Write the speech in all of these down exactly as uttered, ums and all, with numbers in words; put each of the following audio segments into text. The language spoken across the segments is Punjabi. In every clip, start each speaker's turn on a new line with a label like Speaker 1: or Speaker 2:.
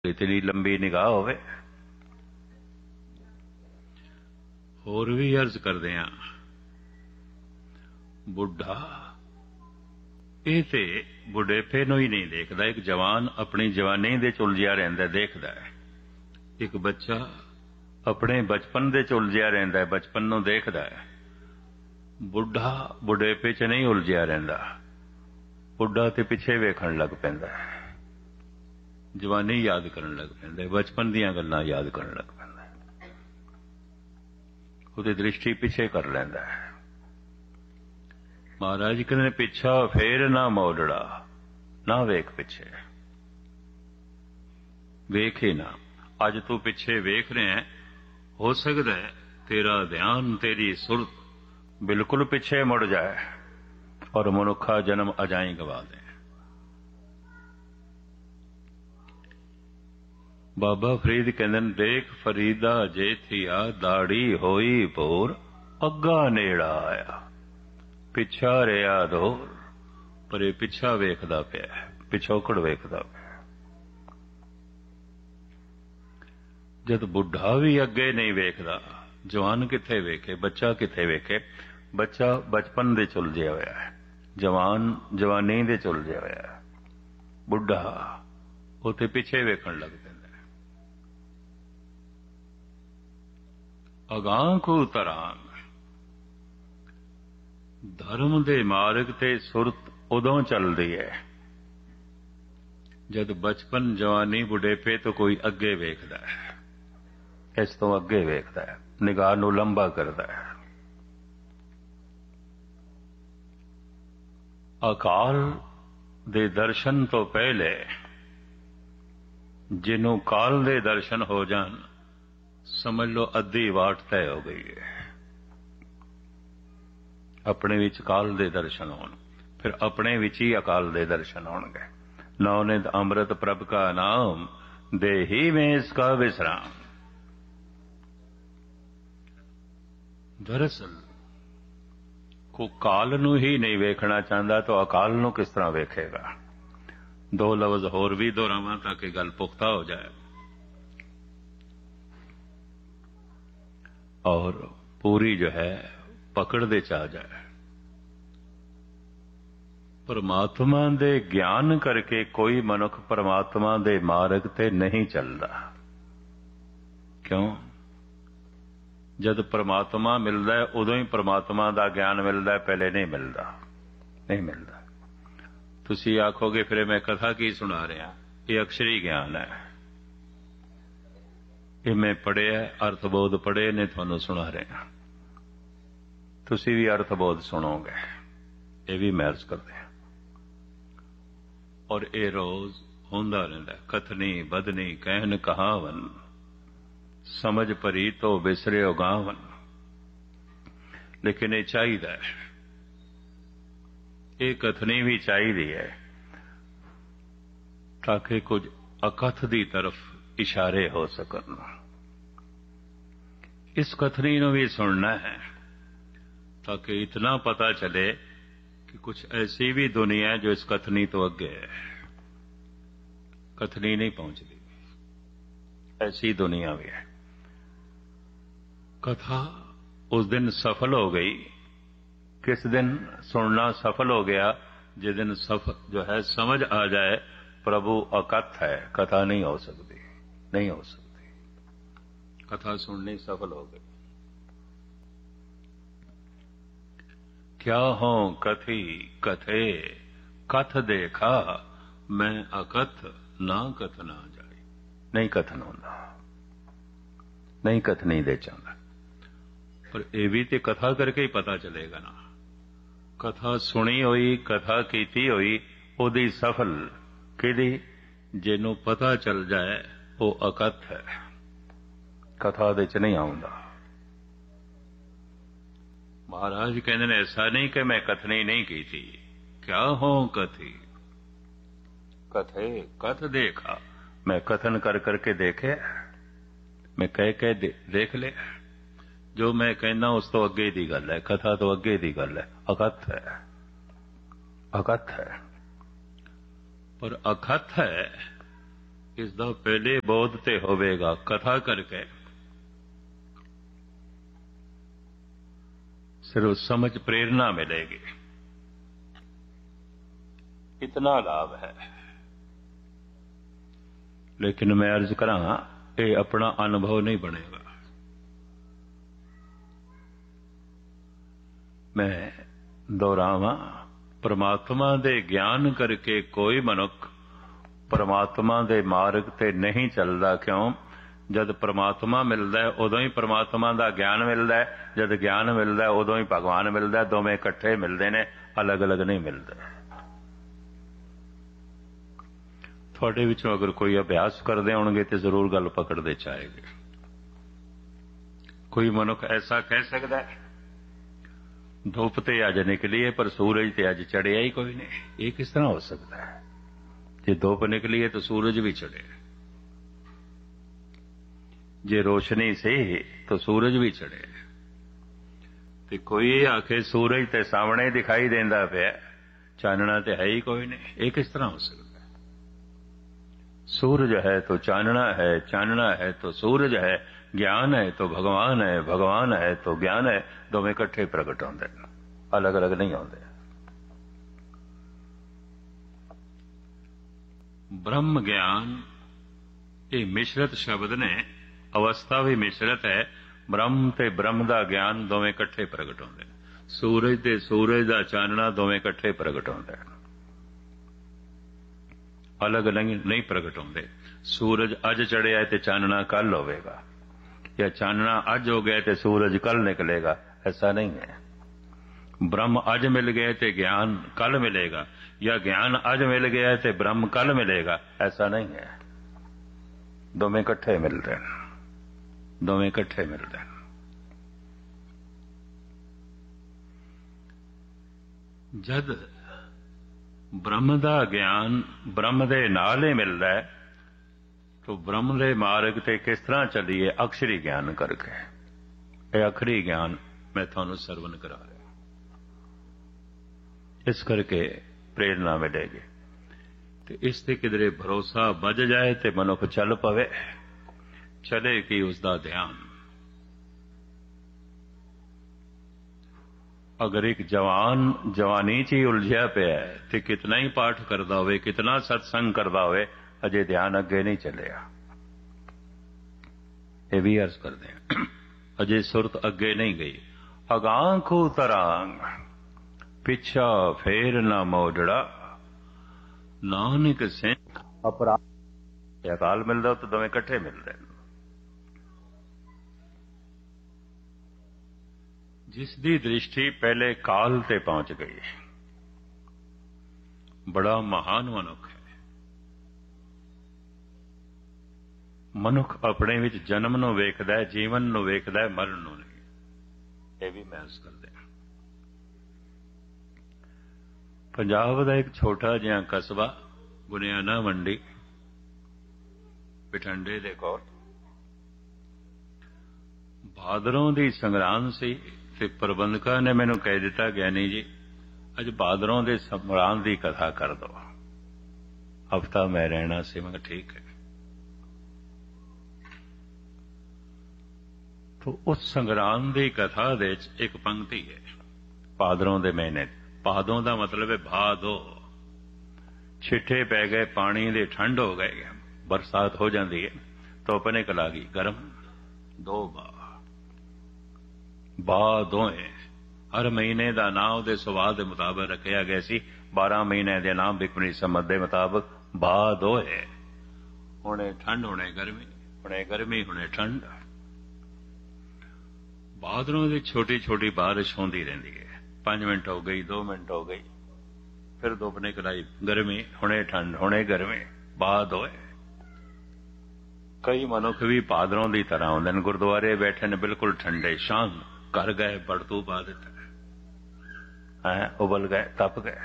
Speaker 1: इतनी लंबी निगाह होवे। होर भी अर्ज करदे हां, बुढ़ा ਇਹ ਤੇ बुढ़ेपे ਨੂੰ ਹੀ नहीं देखदा। एक जवान अपनी जवानी दे च उलझिया रहिंदा देखदा है, एक बच्चा अपने बचपन दे च उलझिया रहिंदा है, बचपन ਨੂੰ देखदा है। बुढ़ा बुढ़ेपे च नहीं उलझिया रहिंदा, बुढ़ा ते पिछे वेखण लग पैंदा है, जवानी याद करन लग पैंदा है, बचपन दीयां गल्लां याद करन लग पैंदा है, ਉਹਦੀ दृष्टि पिछे कर लैंदा है। महाराज जी कहते पिछा फेर ना मोड़ड़ा, ना वेख पिछे, वेख ही ना। अज तू पिछे वेख रहे हैं, हो सकता है तेरा ध्यान तेरी सुरत बिल्कुल पिछे मुड़ जाए और मनुखा जन्म अजाई गवा दे। बाबा फरीद कहते देख फरीदा जे थिया दाड़ी होई भोर, अग्गा नेड़ा आया पिछा रिया दूर। पर ये पिछा वेखदा पिया, पिछोकड़ वेखदा पिया। जद बुढ़ा भी अगे नहीं वेखदा, जवान किथे वेखे, बच्चा किथे वेखे। बच्चा बचपन दे उलझिया होया है, जवान जवानी दे उलझिया होया है, बुढ़ा उते पिछे वेखण लग पैंदा है। अगां को तरांग धर्म दे मार्ग ते सुरत उदों चलदी है जद बचपन जवानी बुढ़ेपे तो कोई अगे वेखदा है, इस तो अगे वेखदा है, निगाह नूं लंबा करदा है। अकाल दे दर्शन तो पहले जिन्हों काल दे दर्शन हो जान, समझ लो अद्धी वाट तय हो गई है। अपने विच काल दे दर्शन होण, फिर अपने विच ही अकाल दे दर्शन होणगे। नौनित अमृत प्रभ का नाम, दे ही में इसका विश्राम। दरअसल को काल नूं ही नहीं वेखना चाहता तो अकाल नूं किस तरह वेखेगा। दो लफ्ज होर भी दोहरावां ताकि गल पुख्ता हो जाए और पूरी जो है पकड़ दे च आ जाए। परमात्मा दे ज्ञान करके कोई मनुख परमात्मा दे मार्ग ते नहीं चलदा। क्यों? जद परमात्मा मिलदा है उदों ही परमात्मा दा ज्ञान मिलदा है, पहले नहीं मिलदा, नहीं मिलदा। तुसी आखोगे फिर मैं कथा की सुना रहा, ये अक्षरी ज्ञान है, ये मैं पढ़िया अर्थबोध पढ़े ने तुहानूं सुना रहा। तुसी भी अर्थबोध सुनोगे, ये भी मैं अर्ज करते हैं। और ये रोज होंदा रहिंदा, कथनी बदनी कहन कहावन, समझ परी तो बिसरियो गावन। लेकिन ये चाहिए, ये कथनी भी चाहिए है ताकि कुछ अकथ की तरफ इशारे हो सकन। इस कथनी को भी सुनना है ताकि इतना पता चले कि कुछ ऐसी भी दुनिया है जो इस कथनी तो अगे है, कथनी नहीं पहुंचती, ऐसी दुनिया भी है। कथा उस दिन सफल हो गई, किस दिन सुनना सफल हो गया? जिस दिन सफल जो है समझ आ जाए प्रभु अकथ है, कथा नहीं हो सकती, नहीं हो सकती। कथा सुननी सफल हो गई। क्या हो कथी कथे कथ देखा, मैं अकथ ना कथ ना जाए। नहीं कथन होंदा, नहीं कथनी दे चाहता। पर ये भी तो कथा करके ही पता चलेगा ना। कथा सुनी हुई, कथा कीती हुई, ओदी सफल किदी जिन्हों पता चल जाए वो अकथ है, कथा दे च नहीं आउंदा। महाराज कहते हैं ऐसा नहीं कि मैं कथनी नहीं की थी। क्या हो कथी कथे कथ देखा, मैं कथन कर करके देखे, मैं कह कह दे, देख ले। जो मैं कहना उस तो अगे दी गल है, कथा तो अगे दी गल है, अकथ है, अकथ है। पर अकथ है ਇਸ ਦਾ ਪਹਿਲੇ ਬੋਧ ਤੇ ਹੋਵੇਗਾ ਕਥਾ ਕਰਕੇ सिर्फ समझ प्रेरणा मिलेगी, इतना लाभ है। लेकिन मैं अर्ज करा ये अपना अनुभव नहीं बनेगा। मैं दोहरावा परमात्मा दे ज्ञान करके कोई मनुख परमात्मा दे मार्ग ते नहीं चलता। क्यों? जद परमात्मा मिलता है उदों ही परमात्मा का ज्ञान मिलता है, जद ज्ञान मिलता है उदों ही भगवान मिलता है। दोवें इकट्ठे मिलते हैं, अलग अलग नहीं मिलते। थोड़े विचों अगर कोई अभ्यास करते होंगे तो जरूर गल पकड़ते चाहेगी। कोई मनुख ऐसा कह सकता है धुप ते अज निकली है पर सूरज ते अज चढ़िया ही कोई नहीं। ये किस तरह हो सकता है? जे धुप निकली है तो सूरज भी चढ़े, जे रोशनी से तो सूरज भी चढ़े। ते कोई आखे सूरज ते सामने दिखाई देंदा पिया, चानना ते है ही कोई नहीं। ये किस तरह हो सकता है? सूरज है तो चानना है, चानना है तो सूरज है, ज्ञान है तो भगवान है, भगवान है तो ज्ञान है। दोवें इकट्ठे प्रगट होंदे, अलग अलग नहीं होंदे। ब्रह्म ज्ञान ये मिश्रित शब्द ने, अवस्था भी मिश्रित है। ब्रह्म ते ब्रह्म दा ज्ञान दोवें इकट्ठे प्रगट होंदे। सूरज ते सूरज दा चानना दोवें इकट्ठे प्रगट होंदे, अलग नहीं नहीं प्रगट होंदे। सूरज अज चढ़िया है ते चानना कल होवेगा, या चानना अज हो गया ते सूरज कल निकलेगा, ऐसा नहीं है। ब्रह्म अज मिल गए ते ज्ञान कल मिलेगा, या ज्ञान अज मिल गया ते ब्रह्म कल मिलेगा, ऐसा नहीं है। दोवें इकट्ठे मिलते हैं, दोवें इकट्ठे मिलते हैं। जद ब्रह्म दा ज्ञान ब्रह्म दे नाल ही मिलता है तो ब्रह्म दे मार्ग ते किस तरह चलीए? अक्षरी ज्ञान करके। ये अखरी ज्ञान मैं थानू सरवण करा रहा, इस करके प्रेरणा मिलेगी। ते इस ते किधरे भरोसा बज जाए ते मनुख चल पवे, चले कि उसका ध्यान। अगर एक जवान जवानी च ही उलझिया पिया है तो कितना ही पाठ करता होवे, कितना सत्संग करता होवे, अजे ध्यान अगे नहीं चलिया। ये भी अर्ज करते हैं, अजे सुरत अगे नहीं गई। अगां को तरांग पिछा फेर ना मोड़ड़ा, नानक सिंह अपराध। अकाल मिलता तो दोवें इकट्ठे मिलते हैं। जिसकी दृष्टि पहले काल ते पहुंच गई, बड़ा महान मनुख है। मनुख अपने विच जन्म नूं वेखदा है, जीवन नूं वेखदा है, मरण नूं नहीं। ये भी महसूस करते हैं। पंजाब का एक छोटा जिहा कस्बा बुनियाना मंडी बिठंडे दे कोल भादरों दी संगरांद सी ते प्रबंधका ने मैनू कह दिता, ज्ञानी जी अज भादरों दे संगरांद दी कथा कर दो, हफ्ता मैं रहना सी। मैं ठीक है। तो उस संगरांद दी कथा दे एक पंक्ति है, भादरों दे महीने। भादों का मतलब है भादो, छिठे पै गए, पानी दे ठंड हो गए, बरसात हो जाती है, धुप निकल आ गई, गर्म। दो बा बा दोए, हर महीने का नाम उहदे सुभाव के मुताबिक रखा गया सी। बारह महीने के नाम बिकमणी संमत के मुताबिक बा दोए। हुणे ठंड, हुणे गर्मी, हुणे गर्मी, हुणे ठंड। भादरों की छोटी छोटी बारिश होती रहती है। पांच मिनट हो गई, दो मिनट हो गई, फिर धुप निकल आई, गर्मी, हुणे ठंड, हुणे गर्मी, बाद होए। कई मनुख भी भादरों की तरह होंदे ने, गुरुद्वारे बैठे ने बिल्कुल ठंडे, शांत, घर गए बड़तू पा दिता है, उबल गए, तप गए।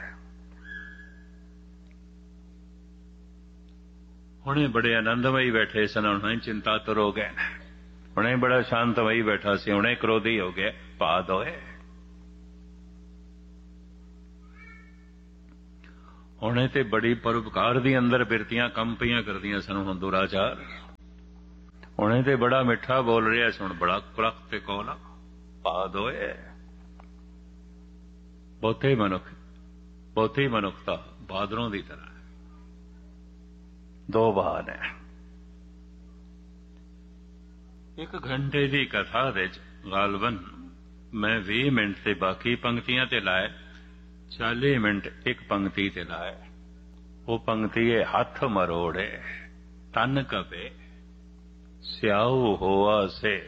Speaker 1: हुणे बड़े आनंदमयी बैठे सन, हुणे चिंतातुर हो गए। हुणे बड़ा शांतमयी बैठा सी, हुणे क्रोधी हो गए, बाद होए। ਹੁਣੇ ਤੇ ਬੜੀ ਪਰਉਪਕਾਰ ਦੀ ਅੰਦਰ ਬਿਰਤੀਆਂ ਕੰਮ ਪਈਆਂ ਕਰਦੀਆਂ ਸਨ ਹੁਣ ਦੁਰਾਚਾਰ। ਹੁਣੇ ਤੇ ਬੜਾ ਮਿੱਠਾ ਬੋਲ ਰਿਹਾ ਸੁਣ ਬੜਾ ਕੁਲਖ ਤੇ ਕੋਲਾ ਪਾ ਦੋਏ। ਬਹੁਤੇ ਮਨੁੱਖ ਬਹੁਤੀ ਮਨੁੱਖਤਾ ਬਾਦਰੋਂ ਦੀ ਤਰ੍ਹਾਂ ਦੋ ਬਾਹ ਨੇ। ਇੱਕ ਘੰਟੇ ਦੀ ਕਥਾ ਵਿੱਚ ਗਾਲਬਨ ਮੈਂ ਵੀਹ ਮਿੰਟ ਤੇ ਬਾਕੀ ਪੰਕਤੀਆਂ ਤੇ ਲਾਏ, ਚਾਲੀ ਮਿੰਟ ਇੱਕ ਪੰਕਤੀ ਤੇ ਲਾਏ। ਉਹ ਪੰਕਤੀ ਹੈ ਹੱਥ ਮਰੋੜੇ ਤਨ ਕਪੇ ਸਿਆਉ ਹੋਆ ਸੇ।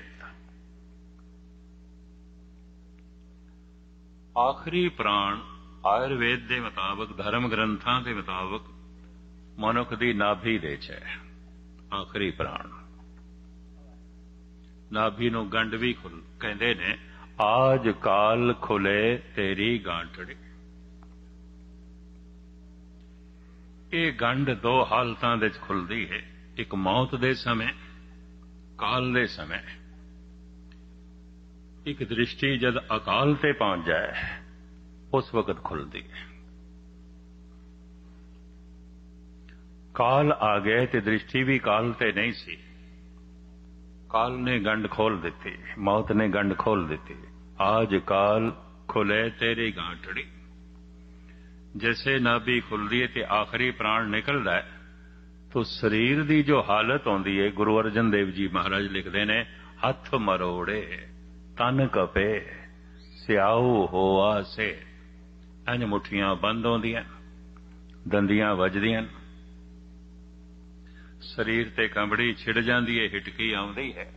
Speaker 1: ਆਖਰੀ ਪ੍ਰਾਣ ਆਯੁਰਵੇਦ ਦੇ ਮੁਤਾਬਕ, ਧਰਮ ਗ੍ਰੰਥਾਂ ਦੇ ਮੁਤਾਬਕ ਮਨੁੱਖ ਦੀ ਨਾਭੀ ਦੇ ਚ ਹੈ। ਆਖਰੀ ਪ੍ਰਾਣ ਨਾਭੀ ਨੂੰ ਗੰਢ ਵੀ ਖੁੱਲ ਕਹਿੰਦੇ ਨੇ। ਆਜ ਕਾਲ ਖੁੱਲੇ ਤੇਰੀ ਗਾਂਠੜੀ। ਇਹ ਗੰਢ ਦੋ ਹਾਲਤਾਂ ਵਿੱਚ ਖੁੱਲਦੀ ਹੈ, ਇੱਕ ਮੌਤ ਦੇ ਸਮੇਂ, ਕਾਲ ਦੇ ਸਮੇਂ। ਇੱਕ ਦ੍ਰਿਸ਼ਟੀ ਜਦ ਅਕਾਲ ਤੇ ਪਹੁੰਚ ਜਾਏ ਉਸ ਵਕਤ ਖੁੱਲਦੀ ਹੈ। ਕਾਲ ਆ ਗਏ ਤੇ ਦ੍ਰਿਸ਼ਟੀ ਵੀ ਕਾਲ ਤੇ ਨਹੀਂ ਸੀ। ਕਾਲ ਨੇ ਗੰਢ ਖੋਲ ਦਿੱਤੀ, ਮੌਤ ਨੇ ਗੰਢ ਖੋਲ ਦਿੱਤੀ। ਆਜ ਕਾਲ ਖੁੱਲੇ ਤੇਰੀ ਗਾਂਠੜੀ। जैसे नाभि खुलती है तो आखिरी प्राण निकलता है तो शरीर की जो हालत आती है, गुरु अर्जन देव जी महाराज लिखते हैं, हथ मरोड़े तन कपे स्याऊ होआ से। इंज मुठियां बंद होंदियां, दंदियां वजदियां, शरीर ते कंबड़ी छिड़ जाती है, हिटकी आउंदी है।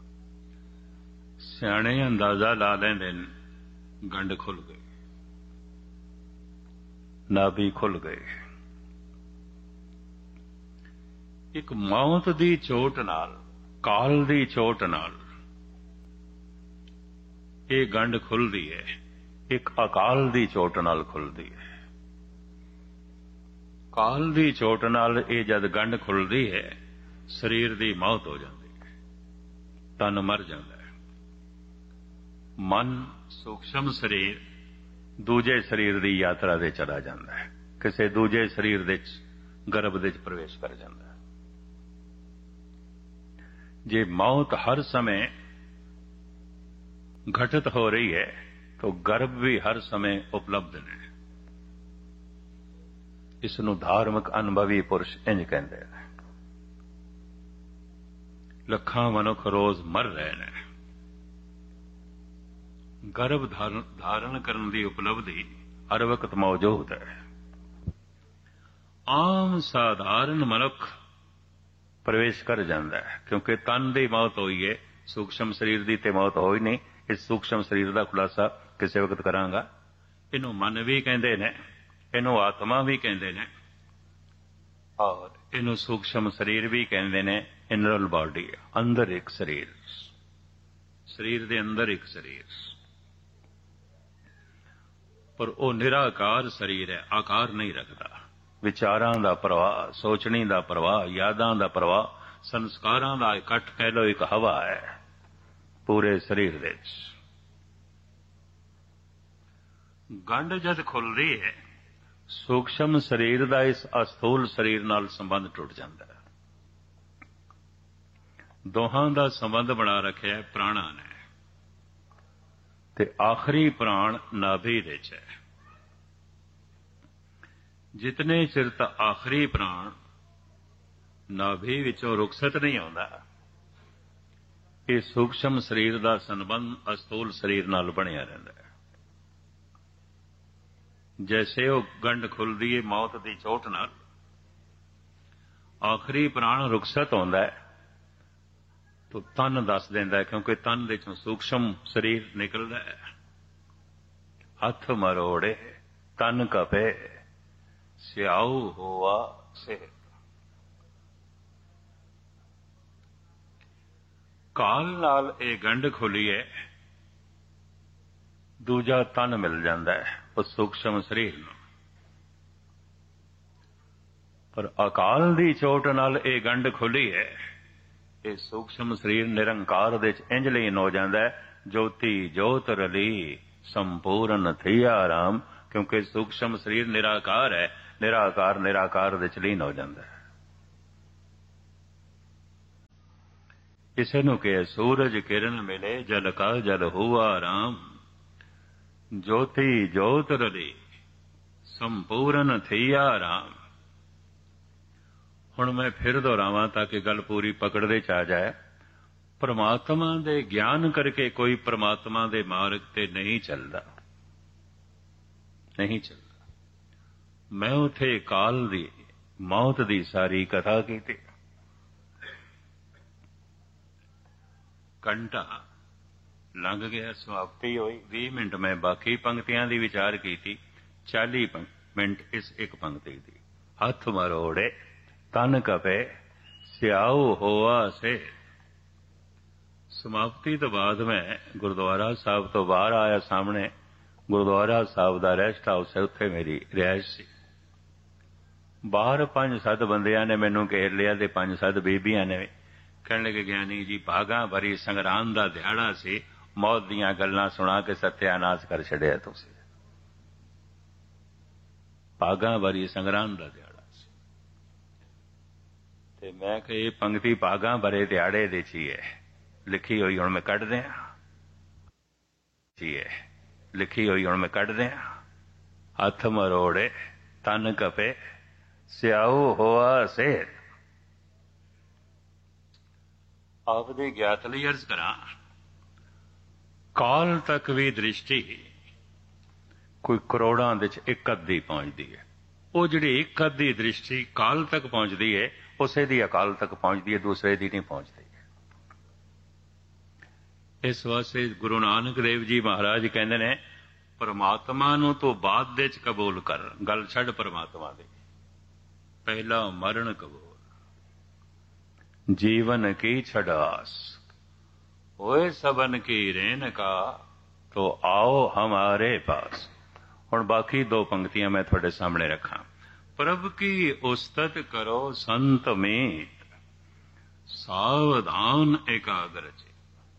Speaker 1: सियाणे अंदाजा ला लेंदे ने गंढ खुल गई, नाभि खुल गए। एक मौत दी चोट नाल, काल दी चोट नाल ये गंढ खुलदी है, एक अकाल दी चोट नाल खुलदी है। काल दी चोट नाल ये जद गंढ खुलदी है शरीर दी मौत हो जाती है, तन मर जाता है। मन सूक्ष्म शरीर दूजे शरीर की यात्रा दे चला जाता है, किसी दूजे शरीर दे गर्भ दे प्रवेश कर जाता है। जे मौत हर समय घटित हो रही है तो गर्भ भी हर समय उपलब्ध ने। इसनूं धार्मिक अनुभवी पुरुष इंज कहते हैं। लखां मनुख रोज मर रहे हैं, गर्भ धारण धारण करने की उपलब्धि हर वक्त मौजूद है। आम साधारण मनुख प्रवेश कर जाता है क्योंकि तन की मौत हुई है, सूक्ष्म शरीर की तो मौत हो ही नहीं। इस सूक्ष्म शरीर का खुलासा किसी वक्त करांगा। इनू मन भी कहते हैं, इनू आत्मा भी कहते हैं और इनू सूक्ष्म शरीर भी कहते हैं। इनरल बॉडी, अंदर एक शरीर, शरीर के अंदर एक शरीर, पर वह निराकार शरीर है, आकार नहीं रखता। विचारां दा प्रवाह, सोचनी दा प्रवाह, यादां दा प्रवाह, संस्कारां दा इकट्ठ कह लो, एक हवा है पूरे शरीर दे। गंढ जद खुलदी है सूक्ष्म शरीर दा इस अस्थूल शरीर नाल संबंध टुट जाता है। दोहां दा संबंध बना रखिया है प्राणा ने, ते आखिरी प्राण नाभि दे च है। जितने चिर तक आखिरी प्राण नाभि विचों रुखसत नहीं आउंदा, ये सूक्ष्म शरीर का संबंध अस्थूल शरीर नाल बनिया रहिंदा है। जैसे वो गंढ खुलदी है मौत की चोट नाल, आखिरी प्राण रुखसत आउंदा है तो तन दस देंदा है, क्योंकि तन दे चों सूक्ष्म शरीर निकलदा है। हथ मरोड़े तन कपे स्याऊ होआ से। काल नाल ये गंढ खुली है, दूजा तन मिल जाता है उस सूक्ष्म शरीर नूं। पर अकाल दी चोट नाल ये गंढ खुली है, ये सूक्ष्म शरीर निरंकार दे इंज लीन हो जाता है। ज्योति जोत रली संपूर्ण थी आराम, क्योंकि सूक्ष्म शरीर निराकार है, ਨਿਰਾਕਾਰ ਨਿਰਾਕਾਰ ਦੇ ਚ ਲੀਨ ਹੋ ਜਾਂਦਾ ਹੈ। ਕਿਸੇ ਨੂੰ ਕਿ ਸੂਰਜ ਕਿਰਨ ਮਿਲੇ ਜਲ ਕਾ ਜਲ ਹੁਆ ਰਾਮ, ਜੋਤੀ ਜੋਤ ਰਲੀ ਸੰਪੂਰਨ ਥਈਆ ਰਾਮ। ਹੁਣ ਮੈਂ ਫਿਰ ਦੁਹਰਾਵਾਂ ਤਾਂ ਕਿ ਗੱਲ ਪੂਰੀ ਪਕੜ ਦੇ ਚ ਆ ਜਾਏ। ਪਰਮਾਤਮਾ ਦੇ ਗਿਆਨ ਕਰਕੇ ਕੋਈ ਪਰਮਾਤਮਾ ਦੇ ਮਾਰਗ ਤੇ ਨਹੀਂ ਚੱਲਦਾ, ਨਹੀਂ ਚੱਲਦਾ। ਮੈਂ ਉੱਥੇ ਕਾਲ ਦੀ ਮੌਤ ਦੀ ਸਾਰੀ ਕਥਾ ਕੀਤੀ। ਘੰਟਾ ਲੰਘ ਗਿਆ, ਸਮਾਪਤੀ ਹੋਈ। ਵੀਹ ਮਿੰਟ ਮੈਂ ਬਾਕੀ ਪੰਕਤੀਆਂ ਦੀ ਵਿਚਾਰ ਕੀਤੀ, ਚਾਲੀ ਮਿੰਟ ਇਸ ਇੱਕ ਪੰਕਤੀ ਦੀ। ਹੱਥ ਮਰੋੜੇ ਤਨ ਕਪੇ ਸਿਆਉ ਹੋਆ ਸੇ। ਸਮਾਪਤੀ ਤੋਂ ਬਾਅਦ ਮੈਂ ਗੁਰਦੁਆਰਾ ਸਾਹਿਬ ਤੋਂ ਬਾਹਰ ਆਇਆ। ਸਾਹਮਣੇ ਗੁਰਦੁਆਰਾ ਸਾਹਿਬ ਦਾ ਰੈਸਟ ਹਾਊਸ ਹੈ, ਉੱਥੇ ਮੇਰੀ ਰਿਹਾਇਸ਼ ਸੀ। ਬਾਹਰ ਪੰਜ ਸੱਤ ਬੰਦਿਆਂ ਨੇ ਮੈਨੂੰ ਘੇਰ ਲਿਆ ਤੇ ਪੰਜ ਸੱਤ ਬੀਬੀਆਂ ਨੇ ਵੀ। ਕਹਿਣ ਲੱਗੇ, ਗਿਆਨੀ ਜੀ ਭਾਗਾਂ ਭਰੀ ਸੰਗਰਾਮ ਦਾ ਦਿਹਾੜਾ ਸੀ, ਮੌਤ ਦੀਆਂ ਗੱਲਾਂ ਸੁਣਾ ਕੇ ਸਤਿਆਨਾਸ਼ ਕਰ ਛੱਡਿਆ ਤੁਸੀਂ। ਭਾਗਾਂ ਭਰੀ ਸੰਗਰਾਮ ਦਾ ਦਿਹਾੜਾ ਸੀ। ਤੇ ਮੈਂ ਕਿਹਾ ਇਹ ਪੰਕਤੀ ਭਾਗਾਂ ਭਰੇ ਦਿਹਾੜੇ ਦੇ ਚ ਹੀ ਹੈ ਲਿਖੀ ਹੋਈ, ਹੁਣ ਮੈਂ ਕੱਢ ਦਿਆਂ ਜੀ ਹੈ ਲਿਖੀ ਹੋਈ, ਹੁਣ ਮੈਂ ਕੱਢ ਦਿਆਂ। ਹੱਥ ਮਰੋੜੇ ਤਨ ਕਪੇ ਸਿਆਉ ਹੋਆ ਸੇ। ਆਪ ਦੀ ਗਿਆਤ ਲਈ ਅਰਜ਼ ਕਰਾਂ, ਕਾਲ ਤੱਕ ਵੀ ਦ੍ਰਿਸ਼ਟੀ ਕੋਈ ਕਰੋੜਾਂ ਦੇ ਚ ਇੱਕ ਅੱਧੀ ਪਹੁੰਚਦੀ ਹੈ। ਉਹ ਜਿਹੜੀ ਇੱਕ ਅੱਧੀ ਦ੍ਰਿਸ਼ਟੀ ਕਾਲ ਤੱਕ ਪਹੁੰਚਦੀ ਹੈ, ਉਸੇ ਦੀ ਅਕਾਲ ਤੱਕ ਪਹੁੰਚਦੀ ਹੈ, ਦੂਸਰੇ ਦੀ ਨਹੀਂ ਪਹੁੰਚਦੀ। ਇਸ ਵਾਸਤੇ ਗੁਰੂ ਨਾਨਕ ਦੇਵ ਜੀ ਮਹਾਰਾਜ ਕਹਿੰਦੇ ਨੇ, ਪਰਮਾਤਮਾ ਨੂੰ ਤੋਂ ਬਾਅਦ ਦੇ ਚ ਕਬੂਲ ਕਰ, ਗੱਲ ਛੱਡ ਪਰਮਾਤਮਾ ਦੀ। ਪਹਿਲਾ ਮਰਨ ਕਬੂਲ, ਜੀਵਨ ਕੀ ਛਡਾਸ ਹੋਏ ਸਬਨ ਕੀ ਰੇਨ ਕਾ, ਤੋ ਆਓ ਹਮਾਰੇ ਪਾਸ। ਹੁਣ ਬਾਕੀ ਦੋ ਪੰਕਤੀਆਂ ਮੈਂ ਤੁਹਾਡੇ ਸਾਹਮਣੇ ਰੱਖਾਂ। ਪ੍ਰਭ ਕੀ ਉਸਤਤ ਕਰੋ ਸੰਤ ਮੀਤ, ਸਾਵਧਾਨ ਇਕਾਗਰ ਚ।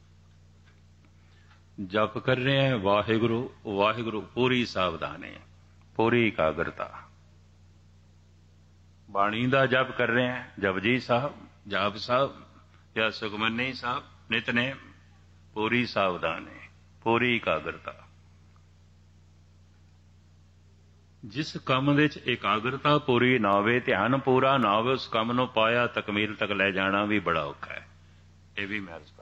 Speaker 1: ਜਪ ਕਰ ਰਹੇ ਹੈ ਵਾਹਿਗੁਰੂ ਵਾਹਿਗੁਰੂ, ਪੂਰੀ ਸਾਵਧਾਨੀ, ਪੂਰੀ ਇਕਾਗਰਤਾ। ਬਾਣੀ ਦਾ ਜਪ ਕਰ ਰਹੇ ਹੈ, ਜਪਜੀ ਸਾਹਿਬ, ਜਾਪ ਸਾਹਿਬ ਜਾਂ ਸੁਖਮਨੀ ਸਾਹਿਬ, ਨਿਤਨੇਮ, ਪੂਰੀ ਸਾਵਧਾਨੀ, ਪੂਰੀ ਇਕਾਗਰਤਾ। ਜਿਸ ਕੰਮ ਦੇ ਚ ਇਕਾਗਰਤਾ ਪੂਰੀ ਨਾ ਹੋਵੇ, ਧਿਆਨ ਪੂਰਾ ਨਾ ਹੋਵੇ, ਉਸ ਕੰਮ ਨੂੰ ਪਾਇਆ ਤਕਮੀਲ ਤੱਕ ਲੈ ਜਾਣਾ ਵੀ ਬੜਾ ਔਖਾ ਹੈ। ਇਹ ਵੀ ਮੈਂ ਅਰਜ਼ ਕਰਦਾ।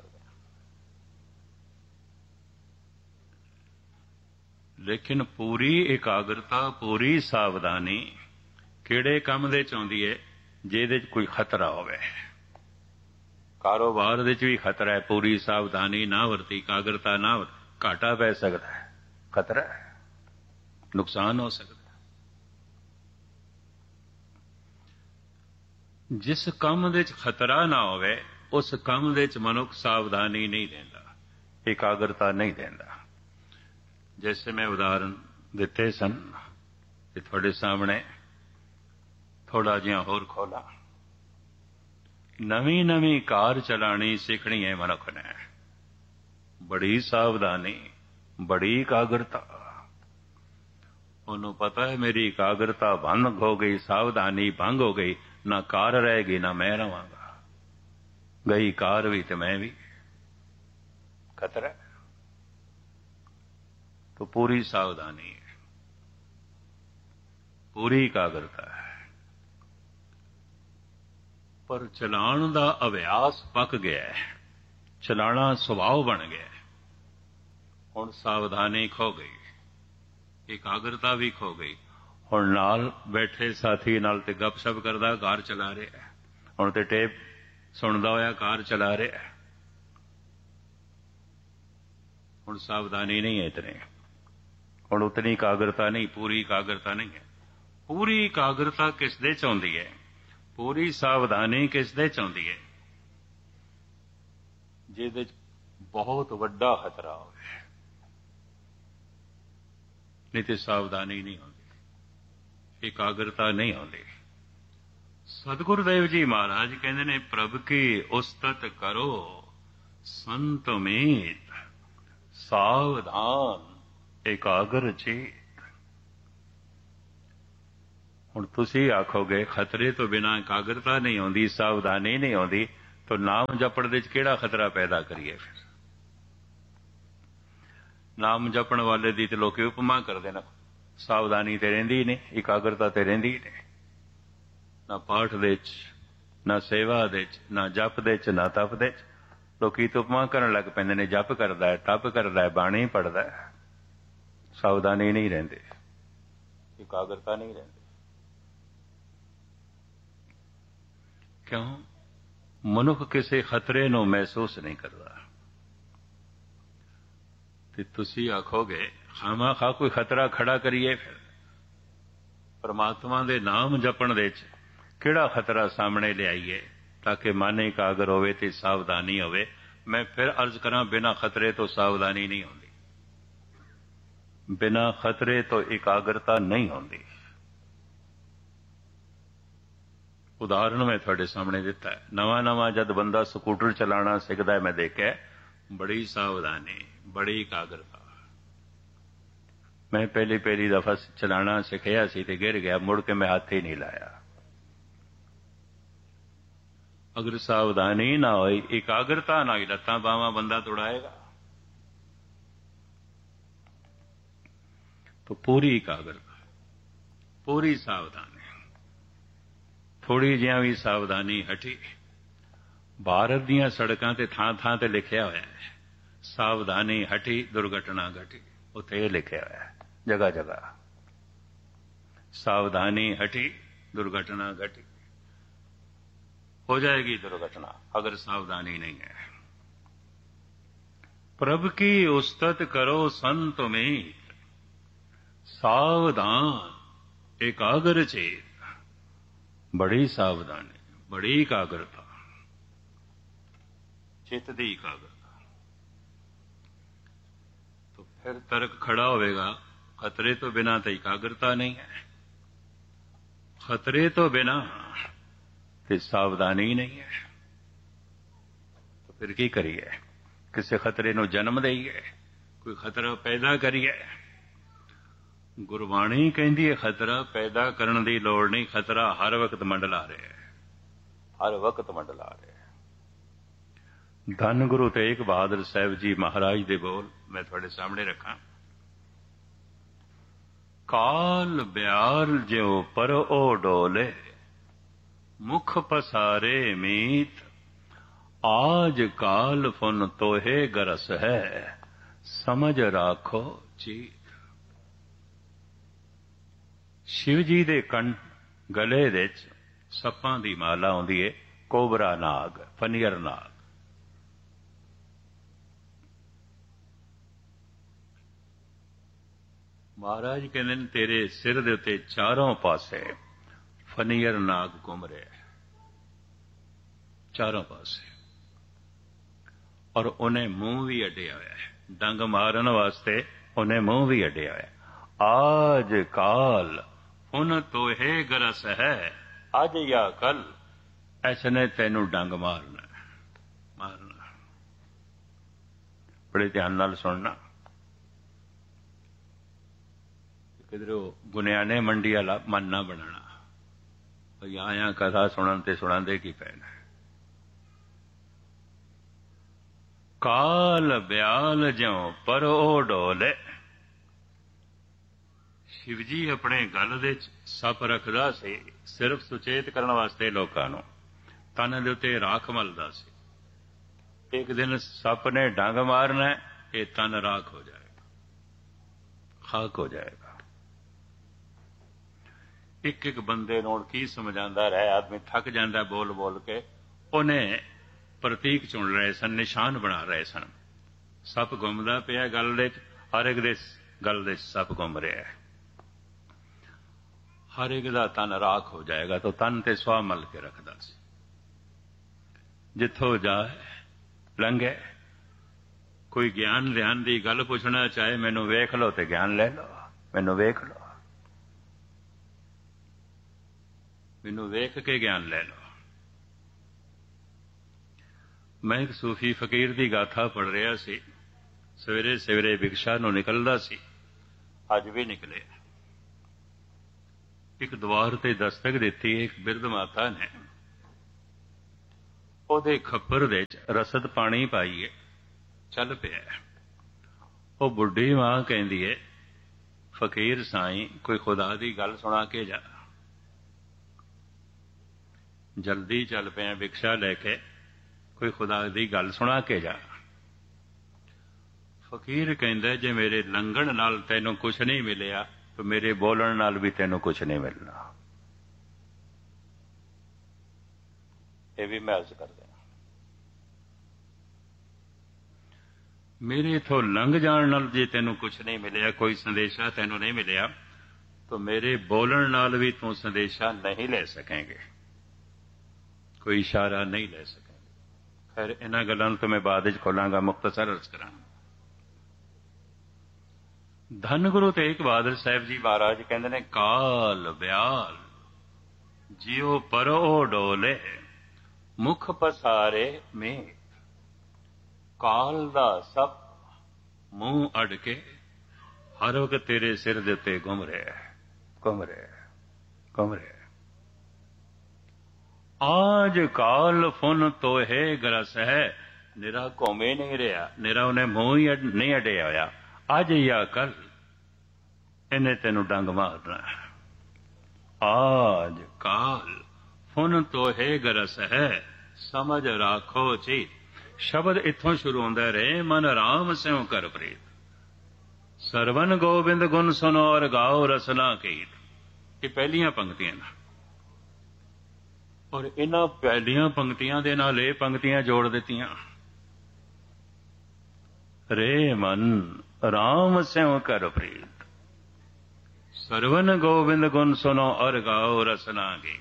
Speaker 1: ਲੇਕਿਨ ਪੂਰੀ ਇਕਾਗਰਤਾ, ਪੂਰੀ ਸਾਵਧਾਨੀ ਕਿਹੜੇ ਕੰਮ ਦੇ ਚ ਆਉਂਦੀ ਹੈ? ਜਿਹਦੇ ਚ ਕੋਈ ਖਤਰਾ ਹੋਵੇ। ਕਾਰੋਬਾਰ ਦੇ ਚ ਵੀ ਖਤਰਾ ਹੈ, ਪੂਰੀ ਸਾਵਧਾਨੀ ਨਾ ਵਰਤੀ, ਇਕਾਗਰਤਾ ਨਾ ਵਰਤੀ, ਘਾਟਾ ਪੈ ਸਕਦਾ ਹੈ, ਖਤਰਾ ਹੈ, ਨੁਕਸਾਨ ਹੋ ਸਕਦਾ। ਜਿਸ ਕੰਮ ਦੇ ਚ ਖਤਰਾ ਨਾ ਹੋਵੇ, ਉਸ ਕੰਮ ਦੇ ਚ ਮਨੁੱਖ ਸਾਵਧਾਨੀ ਨਹੀਂ ਦਿੰਦਾ, ਇਕਾਗਰਤਾ ਨਹੀਂ ਦਿੰਦਾ। ਜੈਸੇ ਮੈਂ ਉਦਾਹਰਨ ਦਿੱਤੇ ਸਨ, ਤੇ ਤੁਹਾਡੇ ਸਾਹਮਣੇ ਥੋੜਾ ਜਿਹਾ ਹੋਰ ਖੋਲਾ। ਨਵੀਂ ਨਵੀਂ ਕਾਰ ਚਲਾਣੀ ਸਿੱਖਣੀ ਹੈ ਮਨੁੱਖ ਨੇ, ਬੜੀ ਸਾਵਧਾਨੀ, ਬੜੀ ਇਕਾਗਰਤਾ। ਉਹਨੂੰ ਪਤਾ ਹੈ ਮੇਰੀ ਇਕਾਗਰਤਾ ਭੰਗ ਹੋ ਗਈ, ਸਾਵਧਾਨੀ ਭੰਗ ਹੋ ਗਈ, ਨਾ ਕਾਰ ਰਹੇਗੀ ਨਾ ਮੈਂ ਰਵਾਂਗਾ, ਗਈ ਕਾਰ ਵੀ ਤੇ ਮੈਂ ਵੀ, ਖਤਰਾ। तो पूरी सावधानी है, पूरी इकाग्रता है। पर चलाण का अभ्यास पक गया है, चलाना सुभाव बन गया है। हुण सावधानी खो गई, इकाग्रता भी खो गई। हुण नाल बैठे साथी नाल ते गपशप करदा कार चला रहा है, हुण ते टेप सुनदा होया कार चला रहा है। हुण सावधानी नहीं है इतनी, ਹੁਣ ਉਤਨੀ ਇਕਾਗਰਤਾ ਨਹੀਂ, ਪੂਰੀ ਇਕਾਗਰਤਾ ਨਹੀਂ ਹੈ। ਪੂਰੀ ਇਕਾਗਰਤਾ ਕਿਸ ਦੇ ਚ ਆਉਂਦੀ ਹੈ? ਪੂਰੀ ਸਾਵਧਾਨੀ ਕਿਸ ਦੇ ਚ ਆਉਂਦੀ ਹੈ? ਜਿਹਦੇ ਚ ਬਹੁਤ ਵੱਡਾ ਖਤਰਾ ਹੋਵੇ, ਨਹੀਂ ਤੇ ਸਾਵਧਾਨੀ ਨਹੀਂ ਆਉਂਦੀ, ਇਕਾਗਰਤਾ ਨਹੀਂ ਆਉਂਦੀ। ਸਤਿਗੁਰਦੇਵ ਜੀ ਮਹਾਰਾਜ ਕਹਿੰਦੇ ਨੇ, ਪ੍ਰਭ ਕੀ ਉਸਤਤ ਕਰੋ ਸੰਤ ਮੀਤ, ਸਾਵਧਾਨ ਇਕਾਗਰ ਚੇਤ। ਹੁਣ ਤੁਸੀਂ ਆਖੋਗੇ ਖਤਰੇ ਤੋਂ ਬਿਨਾਂ ਇਕਾਗਰਤਾ ਨਹੀਂ ਆਉਂਦੀ, ਸਾਵਧਾਨੀ ਨਹੀਂ ਆਉਂਦੀ, ਤਾਂ ਨਾਮ ਜਪਣ ਦੇ ਵਿੱਚ ਕਿਹੜਾ ਖਤਰਾ ਪੈਦਾ ਕਰੀਏ? ਫਿਰ ਨਾਮ ਜਪਣ ਵਾਲੇ ਦੀ ਤੇ ਲੋਕੀ ਉਪਮਾ ਕਰਦੇ ਨੇ, ਸਾਵਧਾਨੀ ਤੇ ਰਹਿੰਦੀ ਨਹੀਂ, ਇਕਾਗਰਤਾ ਤੇ ਰਹਿੰਦੀ ਨਹੀਂ, ਨਾ ਪਾਠ ਦੇ ਵਿੱਚ, ਨਾ ਸੇਵਾ ਦੇ ਵਿੱਚ, ਨਾ ਜਪ ਦੇ ਵਿੱਚ, ਨਾ ਤਪ ਦੇ ਵਿੱਚ। ਲੋਕੀ ਤਾਂ ਉਪਮਾ ਕਰਨ ਲੱਗ ਪੈਂਦੇ ਨੇ, ਜਪ ਕਰਦਾ ਹੈ, ਤਪ ਕਰਦਾ ਹੈ, ਬਾਣੀ ਪੜ੍ਹਦਾ ਹੈ, ਸਾਵਧਾਨੀ ਨਹੀਂ ਰਹਿੰਦੇ, ਇਕਾਗਰਤਾ ਨਹੀਂ ਰਹਿੰਦੀ। ਕਿਉਂ? ਮਨੁੱਖ ਕਿਸੇ ਖਤਰੇ ਨੂੰ ਮਹਿਸੂਸ ਨਹੀਂ ਕਰਦਾ। ਤੇ ਤੁਸੀਂ ਆਖੋਗੇ ਖਾਮਾ ਖਾ ਕੋਈ ਖਤਰਾ ਖੜਾ ਕਰੀਏ, ਫਿਰ ਪਰਮਾਤਮਾ ਦੇ ਨਾਮ ਜਪਣ ਦੇ ਵਿੱਚ ਕਿਹੜਾ ਖਤਰਾ ਸਾਹਮਣੇ ਲਿਆਈਏ ਤਾਂ ਕਿ ਮਨ ਇਕਾਗਰ ਹੋਵੇ ਤੇ ਸਾਵਧਾਨੀ ਹੋਵੇ? ਮੈਂ ਫਿਰ ਅਰਜ਼ ਕਰਾਂ, ਬਿਨਾਂ ਖਤਰੇ ਤੋਂ ਸਾਵਧਾਨੀ ਨਹੀਂ ਹੁੰਦੀ, ਬਿਨਾਂ ਖਤਰੇ ਤੋਂ ਇਕਾਗਰਤਾ ਨਹੀਂ ਹੁੰਦੀ। ਉਦਾਹਰਨ ਮੈਂ ਤੁਹਾਡੇ ਸਾਹਮਣੇ ਦਿੱਤਾ ਹੈ। ਨਵਾਂ ਨਵਾਂ ਜਦ ਬੰਦਾ ਸਕੂਟਰ ਚਲਾਉਣਾ ਸਿੱਖਦਾ, ਮੈਂ ਦੇਖਿਆ ਬੜੀ ਸਾਵਧਾਨੀ, ਬੜੀ ਇਕਾਗਰਤਾ। ਮੈਂ ਪਹਿਲੀ ਪਹਿਲੀ ਦਫਾ ਚਲਾਉਣਾ ਸਿੱਖਿਆ ਸੀ ਤੇ ਗਿਰ ਗਿਆ, ਮੁੜ ਕੇ ਮੈਂ ਹੱਥ ਹੀ ਨਹੀਂ ਲਾਇਆ। ਅਗਰ ਸਾਵਧਾਨੀ ਨਾ ਹੋਈ, ਇਕਾਗਰਤਾ ਨਾ ਹੋਈ, ਲੱਤਾਂ ਬਾਹਾਂ ਬੰਦਾ ਤੁੜਾਏਗਾ। तो पूरी इकाग्रता, पूरी सावधानी, थोड़ी जिहा भी सावधानी हटी। भारत दीआं सड़कां ते थां थां ते लिखिया होया है, सावधानी हटी दुर्घटना घटी। उत्थे ये लिखिया होया है जगह जगह, सावधानी हटी दुर्घटना घटी। हो जाएगी दुर्घटना अगर सावधानी नहीं है। प्रभ की उस्तत करो संत में, सावधान एकाग्र चेत। बड़ी सावधानी, बड़ी एकाग्रता, चित्त दी एकाग्रता। तो फिर तर्क खड़ा होगा, खतरे तो बिना तो एकाग्रता नहीं है, खतरे तो बिना तो सावधानी नहीं है। तो फिर की करिए? किसी खतरे नूं जन्म देईए, कोई खतरा पैदा करिए? गुरबाणी कहती है खतरा पैदा करने की लोड़ नहीं, खतरा हर वक्त मंडला रहा है, हर वक्त मंडला रहा है। धन गुरु तेग बहादुर साहब जी महाराज दे बोल मैं थोड़े सामने रखा। काल ब्याल ज्यो पर ओ डोले, मुख पसारे मीत। आज काल फुन तोहे गरस है, समझ राखो चीत। शिव जी दे कंठ गले दे सप्पां दी माला आउंदी है, कोबरा नाग, फनियर नाग। महाराज कहते हैं तेरे सिर दे उत्ते चारों पासे फनियर नाग घूम रहे, चारों पासे, और उन्हें मुंह भी अड्डिया होया है, डंग मारन वास्ते उन्हें मुंह भी अड्डिया होया है। आज काल उन तोहे गरस है, अज या कल ऐसने तेनू डंग मारना मारना। बड़े ध्यान नाल सुनना। किधरों गुनियाने मंडी वाला मन ना बनाना, या या कथा सुनन ते सुनांदे की पैना। काल ब्याल ज्यों पर ओ डोले। शिव जी अपने गल दे सप रखदा सी, सिर्फ सुचेत करने वास्ते लोकां नूं। तन दे उत्ते राख मलदा सी। एक दिन सप ने डंग मारना, ये तन राख हो जाएगा, खाक हो जाएगा। एक एक बंदे नूं की समझांदा रहे, आदमी थक जांदा बोल बोल के। उन्हें प्रतीक चुन रहे सन, निशान बना रहे सन। सप घुमदा पिया गल दे, हर एक दे गल दे सप घुम रहा है, हर एक दा तन राख हो जाएगा। तो तन ते सुआ मल के रखदा सी, जिथों जाए लंघे। कोई ज्ञान ध्यान की गल पुछना चाहे, मैनू वेख लो तो ज्ञान ले लो, मैनू वेख लो, मैनू वेख के ज्ञान ले लो। मैं एक सूफी फकीर की गाथा पढ़ रहा सी, सवेरे सवेरे भिक्षा नूं निकलदा सी, अज भी निकले। ਇੱਕ ਦੁਆਰ ਤੇ ਦਸਤਕ ਦਿੱਤੀ। ਇੱਕ ਬਿਰਧ ਮਾਤਾ ਨੇ ਉਹਦੇ ਖੱਪਰ ਦੇ ਵਿੱਚ ਰਸਦ ਪਾਣੀ ਪਾਈਏ, ਚੱਲ ਪਿਆ। ਉਹ ਬੁੱਢੀ ਮਾਂ ਕਹਿੰਦੀ ਏ, ਫਕੀਰ ਸਾਈਂ ਕੋਈ ਖੁਦਾ ਦੀ ਗੱਲ ਸੁਣਾ ਕੇ ਜਾ। ਜਲਦੀ ਚੱਲ ਪਿਆ ਭਿਕਸ਼ਾ ਲੈ ਕੇ, ਕੋਈ ਖੁਦਾ ਦੀ ਗੱਲ ਸੁਣਾ ਕੇ ਜਾ। ਫਕੀਰ ਕਹਿੰਦਾ, ਜੇ ਮੇਰੇ ਲੰਘਣ ਨਾਲ ਤੈਨੂੰ ਕੁਛ ਨਹੀਂ ਮਿਲਿਆ ਤੇ ਮੇਰੇ ਬੋਲਣ ਨਾਲ ਵੀ ਤੈਨੂੰ ਕੁਛ ਨਹੀਂ ਮਿਲਣਾ। ਇਹ ਵੀ ਮੈਂ ਅਰਜ਼ ਕਰਦਾ, ਮੇਰੇ ਇਥੋਂ ਲੰਘ ਜਾਣ ਨਾਲ ਜੇ ਤੈਨੂੰ ਕੁਛ ਨਹੀਂ ਮਿਲਿਆ, ਕੋਈ ਸੰਦੇਸ਼ਾ ਤੈਨੂੰ ਨਹੀਂ ਮਿਲਿਆ, ਤਾਂ ਮੇਰੇ ਬੋਲਣ ਨਾਲ ਵੀ ਤੂੰ ਸੰਦੇਸ਼ਾ ਨਹੀਂ ਲੈ ਸਕੇਂਗੇ, ਕੋਈ ਇਸ਼ਾਰਾ ਨਹੀਂ ਲੈ ਸਕੇਂਗੇ। ਖੈਰ ਇਹਨਾਂ ਗੱਲਾਂ ਨੂੰ ਤਾਂ ਮੈਂ ਬਾਅਦ ਵਿੱਚ ਖੋਲਾਂਗਾ, ਮੁਖਤਸਰ ਅਰਜ਼ ਕਰਾਂਗਾ। ਧੰਨ ਗੁਰੂ ਤੇਗ ਬਹਾਦਰ ਸਾਹਿਬ ਜੀ ਮਹਾਰਾਜ ਕਹਿੰਦੇ ਨੇ, ਕਾਲ ਬਿਆਲ ਜਿਉ ਪਰੋ ਡੋਲੇ ਮੁਖ ਪਸਾਰੇ ਮੇਤ। ਕਾਲ ਦਾ ਸੱਪ ਮੂੰਹ ਅੜ ਕੇ ਹਰ ਵਕਤ ਤੇਰੇ ਸਿਰ ਦੇ ਉੱਤੇ ਘੁੰਮ ਰਿਹਾ ਘੁੰਮ ਰਿਹਾ ਘੁੰਮ ਰਿਹਾ। ਆਜ ਕਾਲ ਫੁਨ ਤੋਹੇ ਗਰਸ ਹੈ, ਨਿਰਾ ਘੁੰਮੇ ਨਹੀਂ ਰਿਹਾ, ਨਿਰਾ ਉਹਨੇ ਮੂੰਹ ਹੀ ਨਹੀਂ ਅੜਿਆ ਹੋਇਆ। ਅੱਜ ਜਾਂ ਕੱਲ ਇਹਨੇ ਤੈਨੂੰ ਡੰਗ ਮਾਰਨਾ। ਆਜ ਕਾਲ ਫੁਨ ਤੋਹੇ ਗਰਸ ਹੈ, ਸਮਝ ਰਾਖੋ ਚੀਤ। ਸ਼ਬਦ ਇੱਥੋਂ ਸ਼ੁਰੂ ਹੁੰਦਾ ਰਹੇ, ਮਨ ਰਾਮ ਸਿਉ ਕਰ ਪ੍ਰੀਤ। ਸਰਵਨ ਗੋਬਿੰਦ ਗੁਣ ਸੁਨੋ ਔਰ ਗਾਓ ਰਸਨਾ ਕੀਤ। ਇਹ ਪਹਿਲੀਆਂ ਪੰਕਤੀਆਂ ਨੇ, ਔਰ ਇਹਨਾਂ ਪਹਿਲੀਆਂ ਪੰਕਤੀਆਂ ਦੇ ਨਾਲ ਇਹ ਪੰਕਤੀਆਂ ਜੋੜ ਦਿੱਤੀਆਂ। ਰੇ ਮਨ ਰਾਮ ਸਿਉ ਕਰ ਪ੍ਰੀਤ, ਸਰਵਨ ਗੋਬਿੰਦ ਗੁਣ ਸੁਨੋ ਔਰ ਗਾਓ ਰਸਨਾ ਕੀਤ।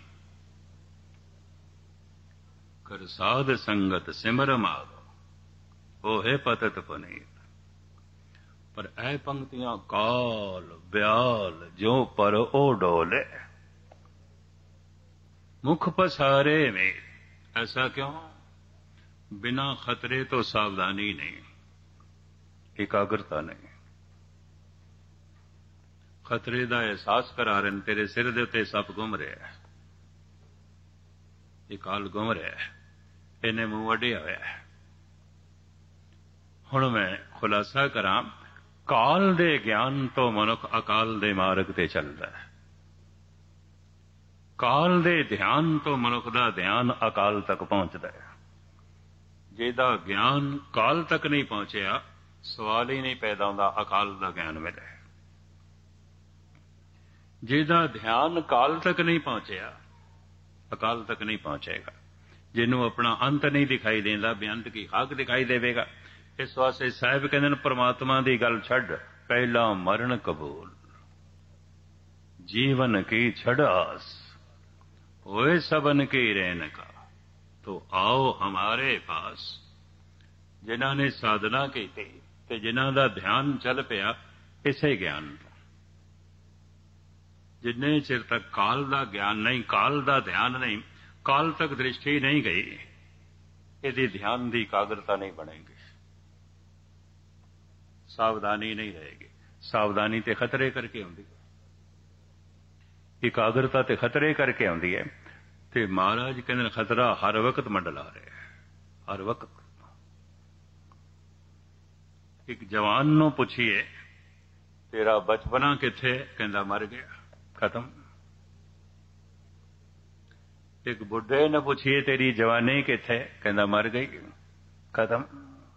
Speaker 1: ਕਰ ਸਾਧ ਸੰਗਤ ਸਿਮਰ ਮਾਗੋ, ਹੋਏ ਪਤਤ ਪੁਨੀਤ। ਪਰ ਇਹ ਪੰਕਤੀਆਂ ਕਾਲ ਬਿਆਲ ਜੋ ਪਰ ਉਹ ਡੋਲੇ ਮੁਖ ਪਸਾਰੇ में। ऐसा क्यों? बिना खतरे तो सावधानी नहीं, एकाग्रता नहीं। खतरे का एहसास करा रहे, तेरे सिर दे उत्ते सप घुम रहा है, ये काल घुम रहा है, इन्हें मूंह अड्डिया होया है। हुण मैं खुलासा करा, काल दे ज्ञान तो मनुख अकाल दे मार्ग ते चलदा है। काल दे ध्यान तो मनुख दा ध्यान अकाल तक पहुंचदा है। ਜਿਹਦਾ ਗਿਆਨ ਕਾਲ ਤੱਕ ਨਹੀਂ ਪਹੁੰਚਿਆ, ਸਵਾਲ ਹੀ ਨਹੀਂ ਪੈਦਾ ਹੁੰਦਾ ਅਕਾਲ ਦਾ ਗਿਆਨ ਮਿਲੇ। ਜਿਹਦਾ ਧਿਆਨ ਕਾਲ ਤੱਕ ਨਹੀਂ ਪਹੁੰਚਿਆ, ਅਕਾਲ ਤੱਕ ਨਹੀਂ ਪਹੁੰਚੇਗਾ। ਜਿਹਨੂੰ ਆਪਣਾ ਅੰਤ ਨਹੀਂ ਦਿਖਾਈ ਦੇਂਦਾ, ਬੇਅੰਤ ਕੀ ਖਾਕ ਦਿਖਾਈ ਦੇਵੇਗਾ। ਇਸ ਵਾਸਤੇ ਸਾਹਿਬ ਕਹਿੰਦੇ ਨੇ, ਪਰਮਾਤਮਾ ਦੀ ਗੱਲ ਛੱਡ, ਪਹਿਲਾ ਮਰਨ ਕਬੂਲ। ਜੀਵਨ ਕੀ ਛੜ ਆਸ, ਹੋਏ ਸਬਨ ਕੀ ਰਹਿਨ ਕਾ, तो आओ हमारे पास। जिन्हां ने साधना की ते जिन्हां दा ध्यान चल पिया इसे ज्ञान तो, जिन्ने चिर तक काल दा ज्ञान नहीं, काल दा ध्यान नहीं, काल तक दृष्टि नहीं गई, यदि ध्यान दी एकाग्रता नहीं बनेगी, सावधानी नहीं रहेगी। सावधानी ते खतरे करके आउंदी, एकाग्रता ते खतरे करके आउंदी है। ਤੇ ਮਹਾਰਾਜ ਕਹਿੰਦੇ ਨੇ, ਖਤਰਾ ਹਰ ਵਕਤ ਮੰਡਲਾ ਰਿਹਾ, ਹਰ ਵਕਤ। ਇੱਕ ਜਵਾਨ ਨੂੰ ਪੁੱਛੀਏ, ਤੇਰਾ ਬਚਪਨਾ ਕਿੱਥੇ? ਕਹਿੰਦਾ ਮਰ ਗਿਆ, ਖਤਮ। ਇੱਕ ਬੁੱਢੇ ਨੂੰ ਪੁੱਛੀਏ, ਤੇਰੀ ਜਵਾਨੀ ਕਿੱਥੇ? ਕਹਿੰਦਾ ਮਰ ਗਈ, ਖਤਮ।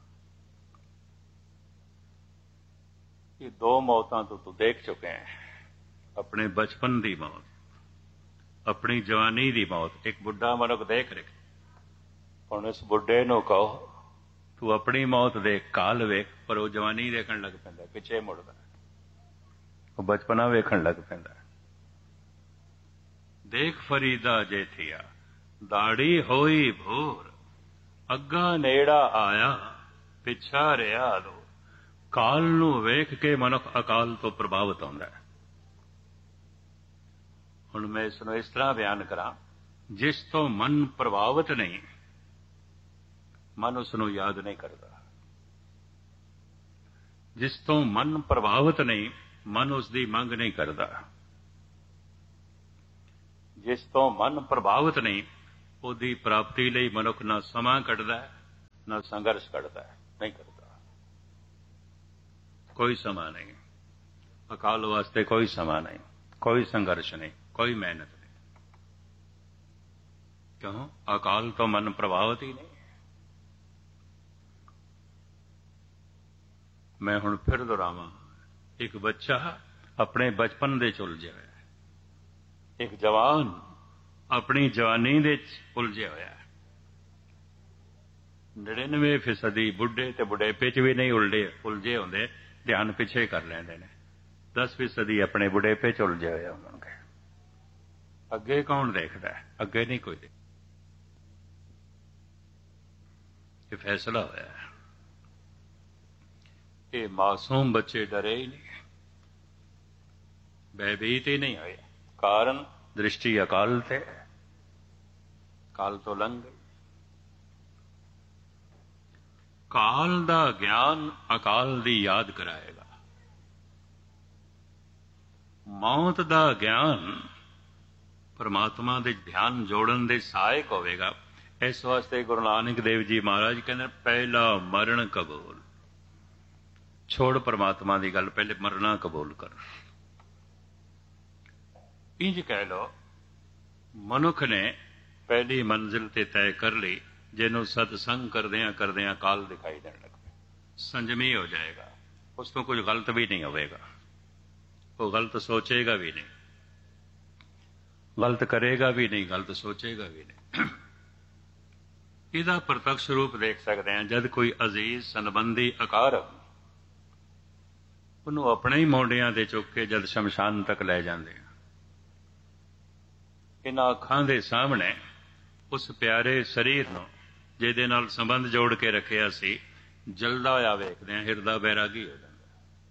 Speaker 1: ਇਹ ਦੋ ਮੌਤਾਂ ਤੋਂ ਤੂੰ ਦੇਖ ਚੁੱਕੇ ਹੈ, ਆਪਣੇ ਬਚਪਨ ਦੀ ਮੌਤ, अपनी जवानी की मौत। एक बुढ़ा मनुख देख रहे, हुण इस बुढ़े नूं कहो तू अपनी मौत देख, काल वेख, पर वो जवानी देखण लग पैंदा, पिछे मुड़दा, वो बचपना वेखण लग पैंदा। देख फरीदा जेठिया दाड़ी होई भोर, अग्गा नेड़ा आया पिछा रिहा लो। काल नूं वेख के मनुख अकाल तो प्रभावित होंदा है। ਹੁਣ ਮੈਂ ਇਸ ਨੂੰ ਇਸ ਤਰ੍ਹਾਂ ਬਿਆਨ ਕਰਾਂ, ਜਿਸ ਤੋਂ ਮਨ ਪ੍ਰਭਾਵਿਤ ਨਹੀਂ, ਮਨ ਉਸ ਨੂੰ ਯਾਦ ਨਹੀਂ ਕਰਦਾ। ਜਿਸ ਤੋਂ ਮਨ ਪ੍ਰਭਾਵਿਤ ਨਹੀਂ, ਮਨ ਉਸ ਦੀ ਮੰਗ ਨਹੀਂ ਕਰਦਾ। ਜਿਸ ਤੋਂ ਮਨ ਪ੍ਰਭਾਵਿਤ ਨਹੀਂ, ਉਹਦੀ ਪ੍ਰਾਪਤੀ ਲਈ ਮਨੁੱਖ ਨਾ ਸਮਾਂ ਕੱਢਦਾ ਹੈ, ਨਾ ਸੰਘਰਸ਼ ਕੱਢਦਾ ਹੈ, ਨਹੀਂ ਕਰਦਾ। ਕੋਈ ਸਮਾਂ ਨਹੀਂ, ਅਕਾਲ ਵਾਸਤੇ ਕੋਈ ਸਮਾਂ ਨਹੀਂ, ਕੋਈ ਸੰਘਰਸ਼ ਨਹੀਂ, ਕੋਈ ਮਿਹਨਤ ਨਹੀਂ। ਕਿਉਂ? ਅਕਾਲ ਤੋਂ ਮਨ ਪ੍ਰਭਾਵਿਤ ਹੀ ਨਹੀਂ। ਮੈਂ ਹੁਣ ਫਿਰ ਦੁਹਰਾਵਾਂ, ਇੱਕ ਬੱਚਾ ਆਪਣੇ ਬਚਪਨ ਦੇ ਚ ਉਲਝਿਆ ਹੋਇਆ ਹੈ, ਇੱਕ ਜਵਾਨ ਆਪਣੀ ਜਵਾਨੀ ਦੇ ਚ ਉਲਝਿਆ ਹੋਇਆ ਹੈ। ਨੜਿਨਵੇਂ ਫੀਸਦੀ ਬੁੱਢੇ ਤੇ ਬੁਢੇਪੇ ਚ ਵੀ ਨਹੀਂ ਉਲਝੇ ਉਲਝੇ ਹੁੰਦੇ, ਧਿਆਨ ਪਿੱਛੇ ਕਰ ਲੈਂਦੇ ਨੇ। ਦਸ ਫੀਸਦੀ ਆਪਣੇ ਬੁਢੇਪੇ ਚ ਉਲਝੇ ਹੋਏ ਹੋਣਗੇ। ਅੱਗੇ ਕੌਣ ਦੇਖਦਾ ਹੈ? ਅੱਗੇ ਨਹੀਂ ਕੋਈ ਦੇਖਦਾ। ਇਹ ਫੈਸਲਾ ਹੋਇਆ ਹੈ। ਇਹ ਮਾਸੂਮ ਬੱਚੇ ਡਰੇ ਹੀ ਨਹੀਂ, ਭੈਭੀਤ ਹੀ ਨਹੀਂ ਹੋਏ। ਕਾਰਨ ਦ੍ਰਿਸ਼ਟੀ ਅਕਾਲ ਤੇ, ਕਾਲ ਤੋਂ ਲੰਘ ਗਈ। ਕਾਲ ਦਾ ਗਿਆਨ ਅਕਾਲ ਦੀ ਯਾਦ ਕਰਾਏਗਾ। ਮੌਤ ਦਾ ਗਿਆਨ ਪਰਮਾਤਮਾ ਦੇ ਧਿਆਨ ਜੋੜਨ ਦੇ ਸਹਾਇਕ ਹੋਵੇਗਾ। ਇਸ ਵਾਸਤੇ ਗੁਰੂ ਨਾਨਕ ਦੇਵ ਜੀ ਮਹਾਰਾਜ ਕਹਿੰਦੇ, ਪਹਿਲਾ ਮਰਨ ਕਬੂਲ। ਛੋੜ ਪਰਮਾਤਮਾ ਦੀ ਗੱਲ, ਪਹਿਲੇ ਮਰਨਾ ਕਬੂਲ ਕਰ। ਇੰਜ ਕਹਿ ਲੋ, ਮਨੁੱਖ ਨੇ ਪਹਿਲੀ ਮੰਜ਼ਿਲ ਤੇ ਤੈਅ ਕਰ ਲਈ, ਜਿਹਨੂੰ ਸਤਸੰਗ ਕਰਦਿਆਂ ਕਰਦਿਆਂ ਕਾਲ ਦਿਖਾਈ ਦੇਣ ਲੱਗ ਪਿਆ। ਸੰਜਮੀ ਹੋ ਜਾਏਗਾ, ਉਸ ਤੋਂ ਕੁਝ ਗਲਤ ਵੀ ਨਹੀਂ ਹੋਵੇਗਾ, ਉਹ ਗਲਤ ਸੋਚੇਗਾ ਵੀ ਨਹੀਂ, ਗਲਤ ਕਰੇਗਾ ਵੀ ਨਹੀਂ, ਗਲਤ ਸੋਚੇਗਾ ਵੀ ਨਹੀਂ। ਇਹਦਾ ਪ੍ਰਤੱਖ ਰੂਪ ਦੇਖ ਸਕਦੇ ਹਾਂ। ਜਦ ਕੋਈ ਅਜ਼ੀਜ਼ ਸੰਬੰਧੀ ਅਕਾਰਬ ਉਹਨੂੰ ਆਪਣੇ ਹੀ ਮੋਢਿਆਂ ਤੇ ਚੁੱਕ ਕੇ ਜਦ ਸ਼ਮਸ਼ਾਨ ਤੱਕ ਲੈ ਜਾਂਦੇ ਆ, ਇਹਨਾਂ ਅੱਖਾਂ ਦੇ ਸਾਹਮਣੇ ਉਸ ਪਿਆਰੇ ਸਰੀਰ ਨੂੰ ਜਿਹਦੇ ਨਾਲ ਸੰਬੰਧ ਜੋੜ ਕੇ ਰੱਖਿਆ ਸੀ, ਜਲਦਾ ਹੋਇਆ ਵੇਖਦੇ ਆ, ਹਿਰਦਾ ਬੈਰਾਗੀ ਹੋ ਜਾਂਦਾ।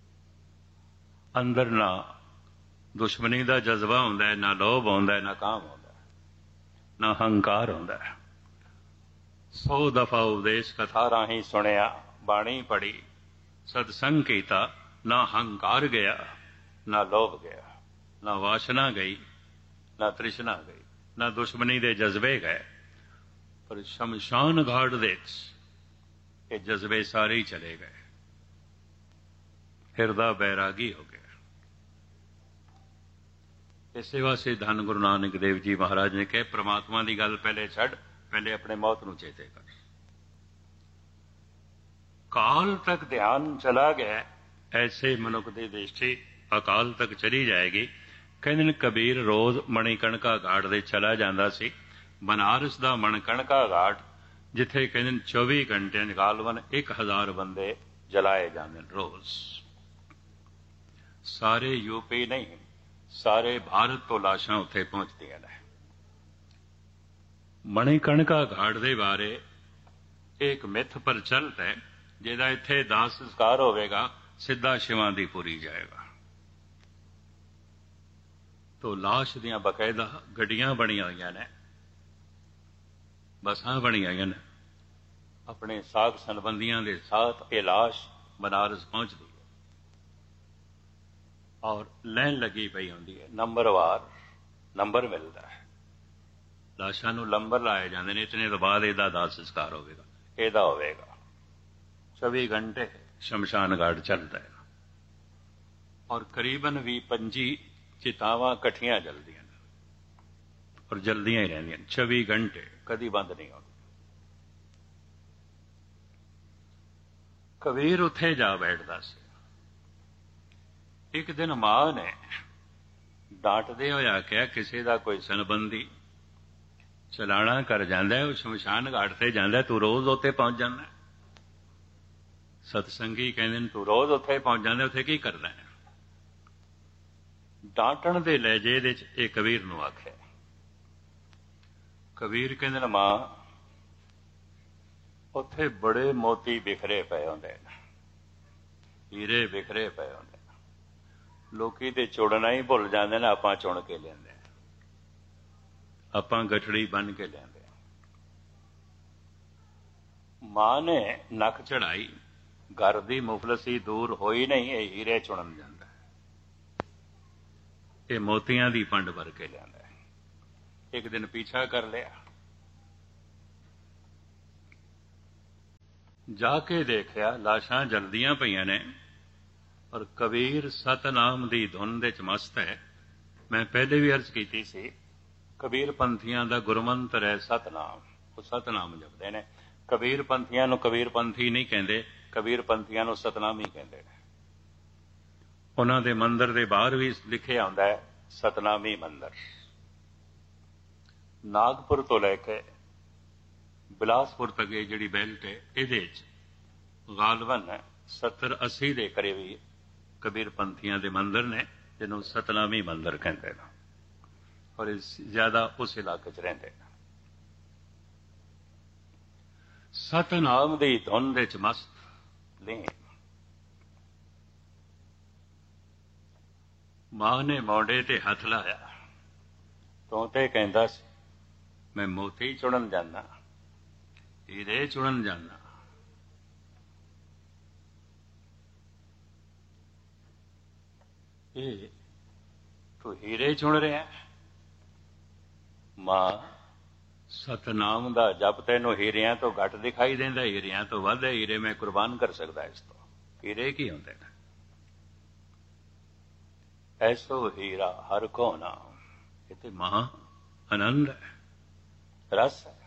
Speaker 1: ਅੰਦਰ ਨਾ ਦੁਸ਼ਮਣੀ ਦਾ ਜਜ਼ਬਾ ਹੁੰਦਾ ਹੈ, ਨਾ ਲੋਭ ਹੁੰਦਾ ਹੈ, ਨਾ ਕਾਮ ਹੁੰਦਾ ਹੈ, ਨਾ ਹੰਕਾਰ ਹੁੰਦਾ ਹੈ। ਸੌ ਦਫਾ ਉਪਦੇਸ਼ ਕਥਾ ਰਾਹੀਂ ਸੁਣਿਆ, ਬਾਣੀ ਪੜੀ, ਸਤਸੰਗ ਕੀਤਾ, ਨਾ ਹੰਕਾਰ ਗਿਆ, ਨਾ ਲੋਭ ਗਿਆ, ਨਾ ਵਾਸ਼ਨਾ ਗਈ, ਨਾ ਤ੍ਰਿਸ਼ਨਾ ਗਈ, ਨਾ ਦੁਸ਼ਮਣੀ ਦੇ ਜਜ਼ਬੇ ਗਏ। ਪਰ ਸ਼ਮਸ਼ਾਨ ਘਾਟ ਦੇ ਇਹ ਜਜ਼ਬੇ ਸਾਰੇ ਹੀ ਚਲੇ ਗਏ, ਹਿਰਦਾ ਬੈਰਾਗੀ ਹੋ ਗਿਆ। ਇਸੇ ਵਾਸਤੇ ਧੰਨ ਗੁਰੂ ਨਾਨਕ ਦੇਵ ਜੀ ਮਹਾਰਾਜ ਨੇ ਕਿਹਾ, ਪ੍ਰਮਾਤਮਾ ਦੀ ਗੱਲ ਪਹਿਲੇ ਛੱਡ, ਪਹਿਲੇ ਆਪਣੇ ਮੌਤ ਨੂੰ ਚੇਤੇ ਕਰ। ਕਾਲ ਤੱਕ ਧਿਆਨ ਚਲਾ ਗਿਆ, ਐਸੇ ਮਨੁੱਖ ਦੀ ਦ੍ਰਿਸ਼ਟੀ ਅਕਾਲ ਤੱਕ ਚਲੀ ਜਾਏਗੀ। ਕਹਿੰਦੇ ਨੇ ਕਬੀਰ ਰੋਜ਼ ਮਣੀਕਣਕਾ ਘਾਟ ਦੇ ਚਲਾ ਜਾਂਦਾ ਸੀ। ਬਨਾਰਸ ਦਾ ਮਣਕਣਕਾ ਘਾਟ, ਜਿੱਥੇ ਕਹਿੰਦੇ ਨੇ ਚੌਵੀ ਘੰਟਿਆਂ ਚ ਗਾਲਵਨ ਇੱਕ ਹਜ਼ਾਰ ਬੰਦੇ ਜਲਾਏ ਜਾਂਦੇ ਨੇ ਰੋਜ਼। ਸਾਰੇ ਯੂਪੀ ਨਹੀਂ, ਸਾਰੇ ਭਾਰਤ ਤੋਂ ਲਾਸ਼ਾਂ ਉੱਥੇ ਪਹੁੰਚਦੀਆਂ ਨੇ। ਮਣੀਕਣਕਾ ਘਾਟ ਦੇ ਬਾਰੇ ਇੱਕ ਮਿੱਥ ਪ੍ਰਚਲਿਤ ਹੈ, ਜਿਹਦਾ ਇੱਥੇ ਦਾਹ ਸੰਸਕਾਰ ਹੋਵੇਗਾ, ਸਿੱਧਾ ਸ਼ਿਵਾਂ ਦੀ ਪੁਰੀ ਜਾਏਗਾ। ਤੋ ਲਾਸ਼ ਦੀਆਂ ਬਕਾਇਦਾ ਗੱਡੀਆਂ ਬਣੀਆਂ ਹੋਈਆਂ ਨੇ, ਬੱਸਾਂ ਬਣੀਆਂ ਹੋਈਆਂ ਨੇ, ਆਪਣੇ ਸਾਕ ਸੰਬੰਧੀਆਂ ਦੇ ਸਾਥ ਇਹ ਲਾਸ਼ ਬਨਾਰਸ ਪਹੁੰਚਦੀ ਹੈ। ਔਰ ਲਾਈਨ ਲੱਗੀ ਪਈ ਹੁੰਦੀ ਹੈ, ਨੰਬਰਵਾਰ ਨੰਬਰ ਮਿਲਦਾ ਹੈ। ਲਾਸ਼ਾਂ ਨੂੰ ਨੰਬਰ ਲਾਏ ਜਾਂਦੇ ਨੇ, ਇਤਨੇ ਤੋਂ ਬਾਅਦ ਇਹਦਾ ਦਾਹ ਸੰਸਕਾਰ ਹੋਵੇਗਾ, ਇਹਦਾ ਹੋਵੇਗਾ। ਚੌਵੀ ਘੰਟੇ ਸ਼ਮਸ਼ਾਨ ਘਾਟ ਚੱਲਦਾ ਹੈ, ਔਰ ਕਰੀਬਨ ਵੀਹ ਪੰਜੀ ਚਿਤਾਵਾਂ ਇਕੱਠੀਆਂ ਜਲਦੀਆਂ ਨੇ, ਔਰ ਜਲਦੀਆਂ ਹੀ ਰਹਿੰਦੀਆਂ, ਚੌਵੀ ਘੰਟੇ ਕਦੀ ਬੰਦ ਨਹੀਂ ਹੁੰਦੀ। ਕਬੀਰ ਉੱਥੇ ਜਾ ਬੈਠਦਾ ਸੀ। ਇੱਕ ਦਿਨ ਮਾਂ ਨੇ ਡਾਂਟਦੇ ਹੋਇਆ ਕਿਹਾ, ਕਿਸੇ ਦਾ ਕੋਈ ਸੰਬੰਧੀ ਚਲਾਣਾ ਕਰ ਜਾਂਦਾ, ਉਹ ਸ਼ਮਸ਼ਾਨ ਘਾਟ ਤੇ ਜਾਂਦਾ, ਤੂੰ ਰੋਜ਼ ਉੱਥੇ ਪਹੁੰਚ ਜਾਂਦਾ। ਸਤਸੰਗੀ ਕਹਿੰਦੇ ਨੇ, ਤੂੰ ਰੋਜ਼ ਉੱਥੇ ਪਹੁੰਚ ਜਾਂਦਾ, ਉੱਥੇ ਕੀ ਕਰਦਾ ਹੈ? ਡਾਂਟਣ ਦੇ ਲਹਿਜੇ ਦੇ ਚ ਇਹ ਕਬੀਰ ਨੂੰ ਆਖਿਆ। ਕਬੀਰ ਕਹਿੰਦੇ ਨੇ, ਮਾਂ ਉੱਥੇ ਬੜੇ ਮੋਤੀ ਬਿਖਰੇ ਪਏ ਹੁੰਦੇ ਨੇ, ਹੀਰੇ ਬਿਖਰੇ ਪਏ ਹੁੰਦੇ ਨੇ, ਲੋਕੀ ਤੇ ਚੁਣਨਾ ਹੀ ਭੁੱਲ ਜਾਂਦੇ ਨੇ, ਆਪਾਂ ਚੁਣ ਕੇ ਲੈਂਦੇ, ਆਪਾਂ ਗਠੜੀ ਬੰਨ ਕੇ ਲੈਂਦੇ। ਮਾਂ ਨੇ ਨੱਕ ਚੜਾਈ, ਘਰ ਦੀ ਮੁਫਲਸੀ ਦੂਰ ਹੋਈ ਨਹੀਂ, ਇਹ ਹੀਰੇ ਚੁਣਨ ਜਾਂਦਾ, ਇਹ ਮੋਤੀਆਂ ਦੀ ਪੰਡ ਭਰ ਕੇ ਲਿਆਂਦਾ। ਇੱਕ ਦਿਨ ਪਿੱਛਾ ਕਰ ਲਿਆ। ਜਾ ਕੇ ਦੇਖਿਆ ਲਾਸ਼ਾਂ ਜਲਦੀਆਂ ਪਈਆਂ ਨੇ, ਔਰ ਕਬੀਰ ਸਤਨਾਮ ਦੀ ਧੁਨ ਦੇ ਚ ਮਸਤ ਹੈ। ਮੈਂ ਪਹਿਲੇ ਵੀ ਅਰਜ਼ ਕੀਤੀ ਸੀ, ਕਬੀਰ ਪੰਥੀਆਂ ਦਾ ਗੁਰਮੰਤਰ ਹੈ ਸਤਨਾਮ। ਉਹ ਸਤਨਾਮ ਜਪਦੇ ਨੇ। ਕਬੀਰ ਪੰਥੀਆਂ ਨੂੰ ਕਬੀਰ ਪੰਥੀ ਨਹੀਂ ਕਹਿੰਦੇ, ਕਬੀਰ ਪੰਥੀਆਂ ਨੂੰ ਸਤਨਾਮ ਹੀ ਕਹਿੰਦੇ ਨੇ। ਉਹਨਾਂ ਦੇ ਮੰਦਰ ਦੇ ਬਾਹਰ ਵੀ ਲਿਖਿਆ ਹੁੰਦਾ ਹੈ ਸਤਨਾਮੀ ਮੰਦਰ। ਨਾਗਪੁਰ ਤੋਂ ਲੈ ਕੇ ਬਿਲਾਸਪੁਰ ਤੱਕ ਇਹ ਜਿਹੜੀ ਬੈਲਟ ਹੈ, ਇਹਦੇ 'ਚ ਗਾਲਬਨ ਸੱਤਰ ਅੱਸੀ ਦੇ ਕਰੀਬ ਕਬੀਰ ਪੰਥੀਆਂ ਦੇ ਮੰਦਰ ਨੇ, ਜਿਹਨੂੰ ਸਤਨਾਮੀ ਮੰਦਰ ਕਹਿੰਦੇ ਨੇ, ਔਰ ਜ਼ਿਆਦਾ ਉਸ ਇਲਾਕੇ 'ਚ ਰਹਿੰਦੇ ਨੇ। ਸਤਨਾਮ ਦੀ ਧੁਨ ਦੇ 'ਚ ਮਸਤ ਲੀਨ। ਮਾਂ ਨੇ ਮੋਢੇ ਤੇ ਹੱਥ ਲਾਇਆ। ਤੋਤੇ ਕਹਿੰਦਾ ਸੀ, ਮੈਂ ਮੋਤੀ ਚੁਣਨ ਜਾਂਦਾ, ਹੀਰੇ ਚੁਣਨ ਜਾਂਦਾ। ਇਹ ਤੂੰ ਹੀਰੇ ਚੁਣ ਰਿਹਾ? ਮਾਂ, ਸਤਨਾਮ ਦਾ ਜਪ ਤੈਨੂੰ ਹੀਰਿਆਂ ਤੋਂ ਘੱਟ ਦਿਖਾਈ ਦਿੰਦਾ, ਹੀਰਿਆਂ ਤੋਂ ਵੱਧ ਹੈ। ਹੀਰੇ ਮੈਂ ਕੁਰਬਾਨ ਕਰ ਸਕਦਾ ਇਸ ਤੋਂ। ਹੀਰੇ ਕੀ ਹੁੰਦੇ ਨੇ? ਐਸੋ ਹੀਰਾ ਹਰ ਕੋ ਨਾਮ। ਇਹ ਤੇ ਮਹਾ ਆਨੰਦ ਹੈ, ਰਸ ਹੈ।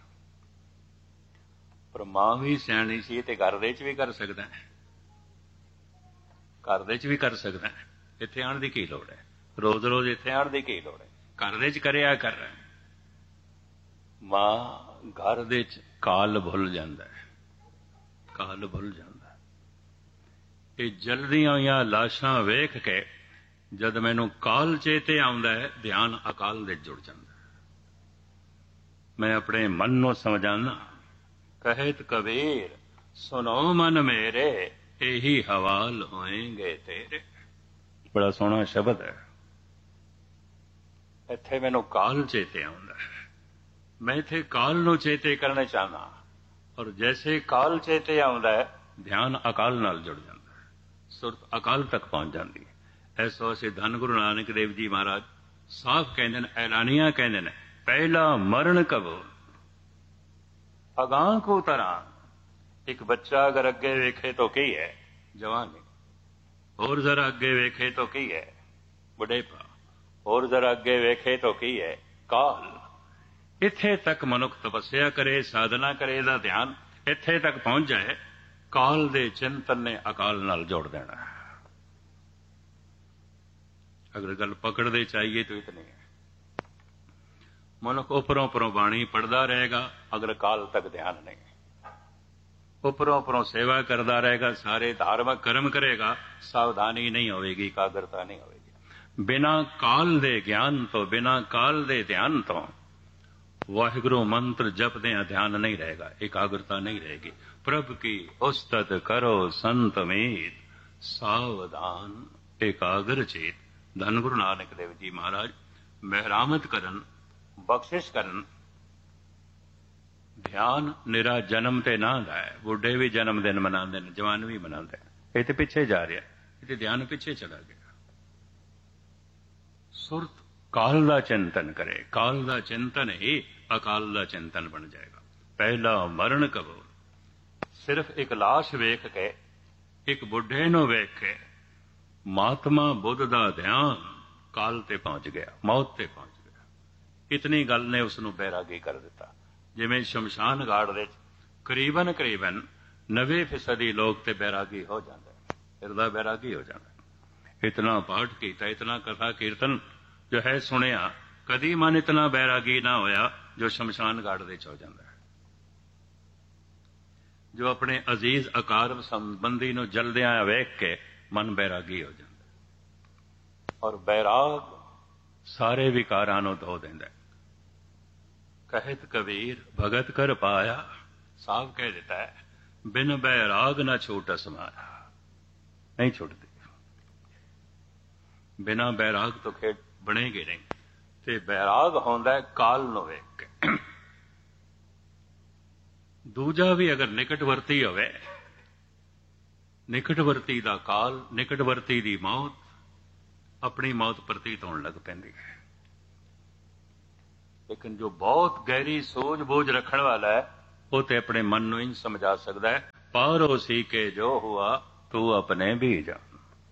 Speaker 1: ਪਰ ਮਾਂ ਵੀ ਸਿਆਣੀ ਸੀ, ਤੇ ਘਰ ਦੇ 'ਚ ਵੀ ਕਰ ਸਕਦਾ ਹੈ, ਘਰ ਦੇ 'ਚ ਵੀ ਕਰ ਸਕਦਾ ਹੈ। ਇੱਥੇ ਆਉਣ ਦੀ ਕੀ ਲੋੜ ਹੈ? ਰੋਜ਼ ਰੋਜ਼ ਇੱਥੇ ਆਉਣ ਦੀ ਕੀ ਲੋੜ ਹੈ? ਘਰ ਦੇ 'ਚ ਕਰਿਆ ਕਰ। ਮਾਂ ਘਰ ਦੇ 'ਚ ਕਾਲ ਭੁੱਲ ਜਾਂਦਾ ਹੈ, ਕਾਲ ਭੁੱਲ ਜਾਂਦਾ। ਇਹ ਜਲਦੀਆਂ ਹੋਈਆਂ ਲਾਸ਼ਾਂ ਵੇਖ ਕੇ ਜਦ ਮੈਨੂੰ ਕਾਲ ਚੇਤੇ ਆਉਂਦਾ ਹੈ, ਧਿਆਨ ਅਕਾਲ ਦੇ ਜੁੜ ਜਾਂਦਾ। ਮੈਂ ਆਪਣੇ ਮਨ ਨੂੰ ਸਮਝਾਨਾ। ਕਹਿਤ ਕਬੀਰ ਸੁਨੋ ਮਨ ਮੇਰੇ, ਇਹੀ ਹਵਾਲ ਹੋਏਗੇ ਤੇਰੇ। ਬੜਾ ਸੋਹਣਾ ਸ਼ਬਦ ਹੈ। ਇੱਥੇ ਮੈਨੂੰ ਕਾਲ ਚੇਤੇ ਆਉਂਦਾ ਹੈ। ਮੈਂ ਇੱਥੇ ਕਾਲ ਨੂੰ ਚੇਤੇ ਕਰਨਾ ਚਾਹਨਾ, ਔਰ ਜੈਸੇ ਕਾਲ ਚੇਤੇ ਆਉਂਦਾ ਹੈ, ਧਿਆਨ ਅਕਾਲ ਨਾਲ ਜੁੜ ਜਾਂਦਾ ਹੈ, ਸੁਰਤ ਅਕਾਲ ਤੱਕ ਪਹੁੰਚ ਜਾਂਦੀ ਹੈ। ਐਸੋ ਅਸੀਂ ਧੰਨ ਗੁਰੂ ਨਾਨਕ ਦੇਵ ਜੀ ਮਹਾਰਾਜ ਸਾਫ਼ ਕਹਿੰਦੇ ਨੇ, ਐਲਾਨੀਆਂ ਕਹਿੰਦੇ ਨੇ, ਪਹਿਲਾ ਮਰਨ ਕਬੋ ਅਗਾਂਹ ਕੋ ਤਰਾਂ। ਇੱਕ ਬੱਚਾ ਅਗਰ ਅੱਗੇ ਵੇਖੇ ਤਾਂ ਕੀ ਹੈ? ਜਵਾਨੀ। ਹੋਰ ਜ਼ਰਾ ਅੱਗੇ ਵੇਖੇ ਤਾਂ ਕੀ ਹੈ? ਬੁਢੇਪਾ। ਹੋਰ ਜ਼ਰਾ ਅੱਗੇ ਵੇਖੇ ਤਾਂ ਕੀ ਹੈ? ਕਾਲ। ਇੱਥੇ ਤੱਕ ਮਨੁੱਖ ਤਪੱਸਿਆ ਕਰੇ, ਸਾਧਨਾ ਕਰੇ, ਇਹਦਾ ਧਿਆਨ ਇੱਥੇ ਤੱਕ ਪਹੁੰਚ ਜਾਏ, ਕਾਲ ਦੇ ਚਿੰਤਨ ਨੇ ਅਕਾਲ ਨਾਲ ਜੋੜ ਦੇਣਾ। ਅਗਰ ਗੱਲ ਪਕੜਦੇ ਚਾਹੀਏ ਤਾਂ ਇਤਨੀ ਹੈ। ਮਨੁੱਖ ਉੱਪਰੋਂ ਉੱਪਰੋਂ ਬਾਣੀ ਪੜ੍ਹਦਾ ਰਹੇਗਾ, ਅਗਰ ਕਾਲ ਤੱਕ ਧਿਆਨ ਨਹੀਂ। ਉੱਪਰੋਂ ਉੱਪਰੋਂ ਸੇਵਾ ਕਰਦਾ ਰਹੇਗਾ, ਸਾਰੇ ਧਾਰਮਿਕ ਕਰਮ ਕਰੇਗਾ, ਸਾਵਧਾਨੀ ਨਹੀਂ ਹੋਵੇਗੀ, ਇਕਾਗਰਤਾ ਨਹੀਂ ਹੋਵੇਗੀ। ਬਿਨਾਂ ਕਾਲ ਦੇ ਗਿਆਨ ਤੋਂ, ਬਿਨਾਂ ਕਾਲ ਦੇ ਧਿਆਨ ਤੋਂ ਵਾਹਿਗੁਰੂ ਮੰਤਰ ਜਪਦਿਆਂ ਧਿਆਨ ਨਹੀਂ ਰਹੇਗਾ, ਇਕਾਗਰਤਾ ਨਹੀਂ ਰਹੇਗੀ। ਪ੍ਰਭ ਕੀ ਉਸਤਤ ਕਰੋ ਸੰਤ ਮੀਤ, ਸਾਵਧਾਨ ਇਕਾਗਰ ਚੇਤ। ਧੰਨ ਗੁਰੂ ਨਾਨਕ ਦੇਵ ਜੀ ਮਹਾਰਾਜ ਮਿਹਰਾਮਤ ਕਰਨ, ਬਖਸ਼ਿਸ਼ ਕਰਨ। ਧਿਆਨ ਨਿਰਾ ਜਨਮ ਤੇ ਨਾ ਦਾ ਹੈ। ਬੁੱਢੇ ਵੀ ਜਨਮ ਦਿਨ ਮਨਾਉਂਦੇ ਨੇ, ਜਵਾਨ ਵੀ ਮਨਾਉਂਦੇ ਨੇ। ਇਹ ਤੇ ਪਿੱਛੇ ਜਾ ਰਿਹਾ, ਇਹ ਤੇ ਧਿਆਨ ਪਿੱਛੇ ਚਲਾ ਗਿਆ। ਸੁਰਤ ਕਾਲ ਦਾ ਚਿੰਤਨ ਕਰੇ, ਕਾਲ ਦਾ ਚਿੰਤਨ ਹੀ ਅਕਾਲ ਦਾ ਚਿੰਤਨ ਬਣ ਜਾਏਗਾ। ਪਹਿਲਾ ਮਰਨ ਕਬੋ। ਸਿਰਫ ਇੱਕ ਲਾਸ਼ ਵੇਖ ਕੇ, ਇੱਕ ਬੁੱਢੇ ਨੂੰ ਵੇਖ ਕੇ ਮਹਾਤਮਾ ਬੁੱਧ ਦਾ ਧਿਆਨ ਕਾਲ ਤੇ ਪਹੁੰਚ ਗਿਆ, ਮੌਤ ਤੇ ਪਹੁੰਚ ਗਿਆ। ਇਤਨੀ ਗੱਲ ਨੇ ਉਸ ਨੂੰ ਬੈਰਾਗੀ ਕਰ ਦਿੱਤਾ। ਜਿਵੇਂ ਸ਼ਮਸ਼ਾਨ ਘਾਟ ਦੇ ਕਰੀਬਨ ਕਰੀਬਨ ਨਵੇਂ ਫੀਸਦੀ ਲੋਕ ਤੇ ਬੈਰਾਗੀ ਹੋ ਜਾਂਦੇ, ਹਿਰਦਾ ਬੈਰਾਗੀ ਹੋ ਜਾਂਦਾ। ਇਤਨਾ ਪਾਠ ਕੀਤਾ, ਇਤਨਾ ਕਥਾ ਕੀਰਤਨ ਜੋ ਹੈ ਸੁਣਿਆ, ਕਦੀ ਮਨ ਇਤਨਾ ਬੈਰਾਗੀ ਨਾ ਹੋਇਆ ਜੋ ਸ਼ਮਸ਼ਾਨ ਘਾਟ ਦੇ ਚ ਹੋ ਜਾਂਦਾ ਹੈ। ਜੋ ਆਪਣੇ ਅਜ਼ੀਜ਼ ਅਕਾਰਬ ਸੰਬੰਧੀ ਨੂੰ ਜਲਦਿਆਂ ਵੇਖ ਕੇ ਮਨ ਬੈਰਾਗੀ ਹੋ ਜਾਂਦਾ, ਔਰ ਬੈਰਾਗ ਸਾਰੇ ਵਿਕਾਰਾਂ ਨੂੰ ਧੋ ਦਿੰਦਾ। ਕਹਿਤ ਕਬੀਰ ਭਗਤ ਕਰ ਪਾਇਆ, ਸਾਫ਼ ਕਹਿ ਦਿੱਤਾ ਹੈ, ਬਿਨ ਬੈਰਾਗ ਨਾ ਛੂਟ ਸਮਾਇਆ। ਨਹੀਂ ਛੁੱਟਦੀ, ਬਿਨਾਂ ਬੈਰਾਗ ਤੋਂ ਖੇਡ ਬਣੇਗੀ ਨਹੀਂ। ਤੇ ਬੈਰਾਗ ਹੁੰਦਾ ਹੈ ਕਾਲ ਨੂੰ ਵੇਖ ਕੇ। ਦੂਜਾ ਵੀ ਅਗਰ ਨਿਕਟਵਰਤੀ ਹੋਵੇ, ਨਿਕਟਵਰਤੀ ਦਾ ਕਾਲ, ਨਿਕਟਵਰਤੀ ਦੀ ਮੌਤ, ਆਪਣੀ ਮੌਤ ਪ੍ਰਤੀਤ ਹੋਣ ਲੱਗ ਪੈਂਦੀ ਹੈ। लेकिन जो बहुत गहरी सूझबूझ रखने वाला है वो तो अपने मन ਨੂੰ ਹੀ ਸਮਝਾ ਸਕਦਾ ਹੈ। ਪਰ ਉਸੀ ਕੇ ਜੋ हुआ तू अपने भी जान।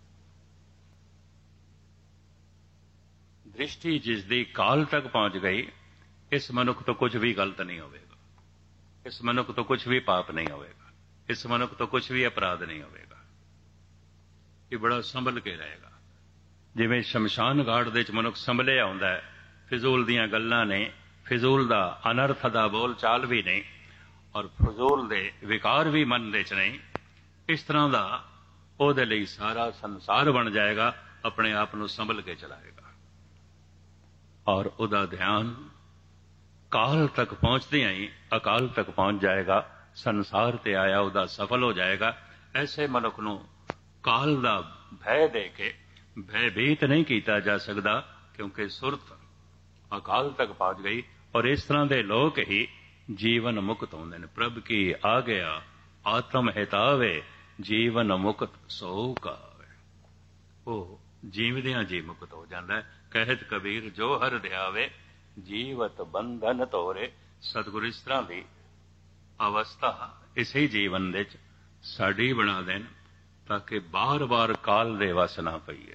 Speaker 1: दृष्टि जिसदी काल तक पहुंच गई, इस मनुख तो कुछ भी गलत नहीं होगा, इस मनुख तो कुछ भी पाप नहीं होगा, इस मनुख तो कुछ भी अपराध नहीं होगा। ये बड़ा संभल के रहेगा। जिवें शमशान घाट दे विच मनुख संभलिया हुंदा है, फिजूल दीयां गल्लां ने, फिजूल दा अनर्थ दा बोल चाल भी नहीं और फिजूल दे विकार भी मन दे च नहीं, इस तरह का ਉਹਦੇ ਲਈ ਸਾਰਾ ਸੰਸਾਰ ਬਣ ਜਾਏਗਾ, ਆਪਣੇ ਆਪ ਨੂੰ ਸੰਭਲ ਕੇ ਚਲਾਏਗਾ ਔਰ ਉਹਦਾ ਧਿਆਨ ਕਾਲ ਤੱਕ ਪਹੁੰਚਦਿਆਂ ਹੀ ਅਕਾਲ ਤੱਕ ਪਹੁੰਚ ਜਾਏਗਾ, ਸੰਸਾਰ ਤੇ ਆਇਆ ਉਹਦਾ ਸਫਲ ਹੋ ਜਾਏਗਾ। ਐਸੇ ਮਨੁੱਖ ਨੂੰ ਕਾਲ ਦਾ ਭੈ ਦੇ ਕੇ ਭੈਭੀਤ ਨਹੀਂ ਕੀਤਾ ਜਾ ਸਕਦਾ, ਕਿਉਂਕਿ ਸੁਰਤ ਅਕਾਲ ਤੱਕ ਪਹੁੰਚ ਗਈ ਔਰ ਇਸ ਤਰ੍ਹਾਂ ਦੇ ਲੋਕ ਹੀ ਜੀਵਨ ਮੁਕਤ ਹੁੰਦੇ ਨੇ। ਪ੍ਰਭ ਕੀ ਆ ਗਿਆ ਆਤਮ ਹਿਤਾਵੇ ਜੀਵਨ ਮੁਕਤ ਸੋ ਕਾਵੇ। ਉਹ ਜੀਵਦਿਆਂ ਜੀ ਮੁਕਤ ਹੋ ਜਾਂਦਾ ਹੈ। ਕਹਿਤ ਕਬੀਰ ਜੋ ਹਰ ਧਿਆਵੇ ਜੀਵਤ ਬੰਧਨ ਤੋਰੇ। ਸਤਿਗੁਰੂ ਇਸ ਤਰ੍ਹਾਂ ਦੀ ਅਵਸਥਾ ਇਸੇ ਜੀਵਨ ਵਿੱਚ ਸਾਡੀ ਬਣਾ ਦੇਣ ਤਾਂ ਕਿ ਬਾਰ-ਬਾਰ ਕਾਲ ਦੇ ਵਸ ਨਾ ਪਈਏ।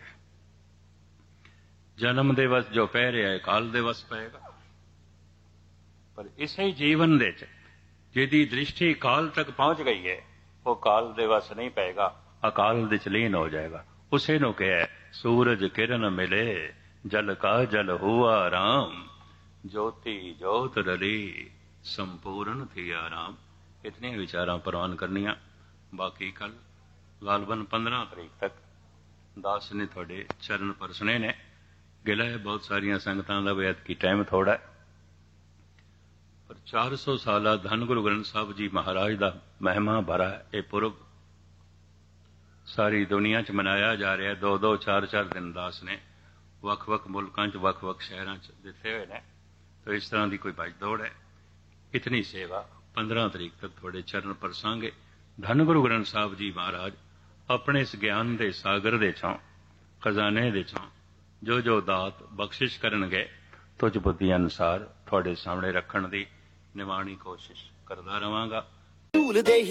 Speaker 1: ਜਨਮ ਦੇ ਵਸ ਜੋ ਪੈ ਰਿਹਾ ਹੈ ਕਾਲ ਦੇ ਵਸ ਪਏਗਾ, ਪਰ ਇਸੇ ਜੀਵਨ ਦੇ ਚ ਜਿਹਦੀ ਦ੍ਰਿਸ਼ਟੀ ਕਾਲ ਤੱਕ ਪਹੁੰਚ ਗਈ ਹੈ ਉਹ ਕਾਲ ਦੇ ਵਸ ਨਹੀਂ ਪਏਗਾ, ਅਕਾਲ ਦੇ ਚ ਲੀਨ ਹੋ ਜਾਏਗਾ। ਉਸੇ ਨੂੰ ਕਿਹਾ ਸੂਰਜ ਕਿਰਨ ਮਿਲੇ ਜਲ ਕਾ ਜਲ ਹੁਆ ਰਾਮ, ज्योति जोत रली संपूर्ण थी आराम। इतने विचारां प्रवान करनिया। बाकी कल गालबन पंद्रह तरीक तक दास ने थोड़े चरण परसने ने गिला है। बहुत सारिया संगतां दा भी ऐतकी टाइम थोड़ा है, पर चार सौ साल धन गुरु ग्रंथ साहब जी महाराज का महिमा भरा ये पुरब सारी दुनिया च मनाया जा रहा है। दो दो चार चार दिन दास ने वख वख मुल्कां च वख वख शहरां च दिते हुए ने। तो इस तरह की कोई भज दौड़ है। इतनी सेवा पंद्रह तरीक तक थोड़े चरण परसांगे। धन गुरु ग्रंथ साहब जी महाराज अपने इस ज्ञान के सागर दे चों खजाने दे चों जो जो दात बख्शिश करनगे तुझ बुद्धि अनुसार थोड़े सामने रखण दी निवाणी कोशिश करदा रहांगा।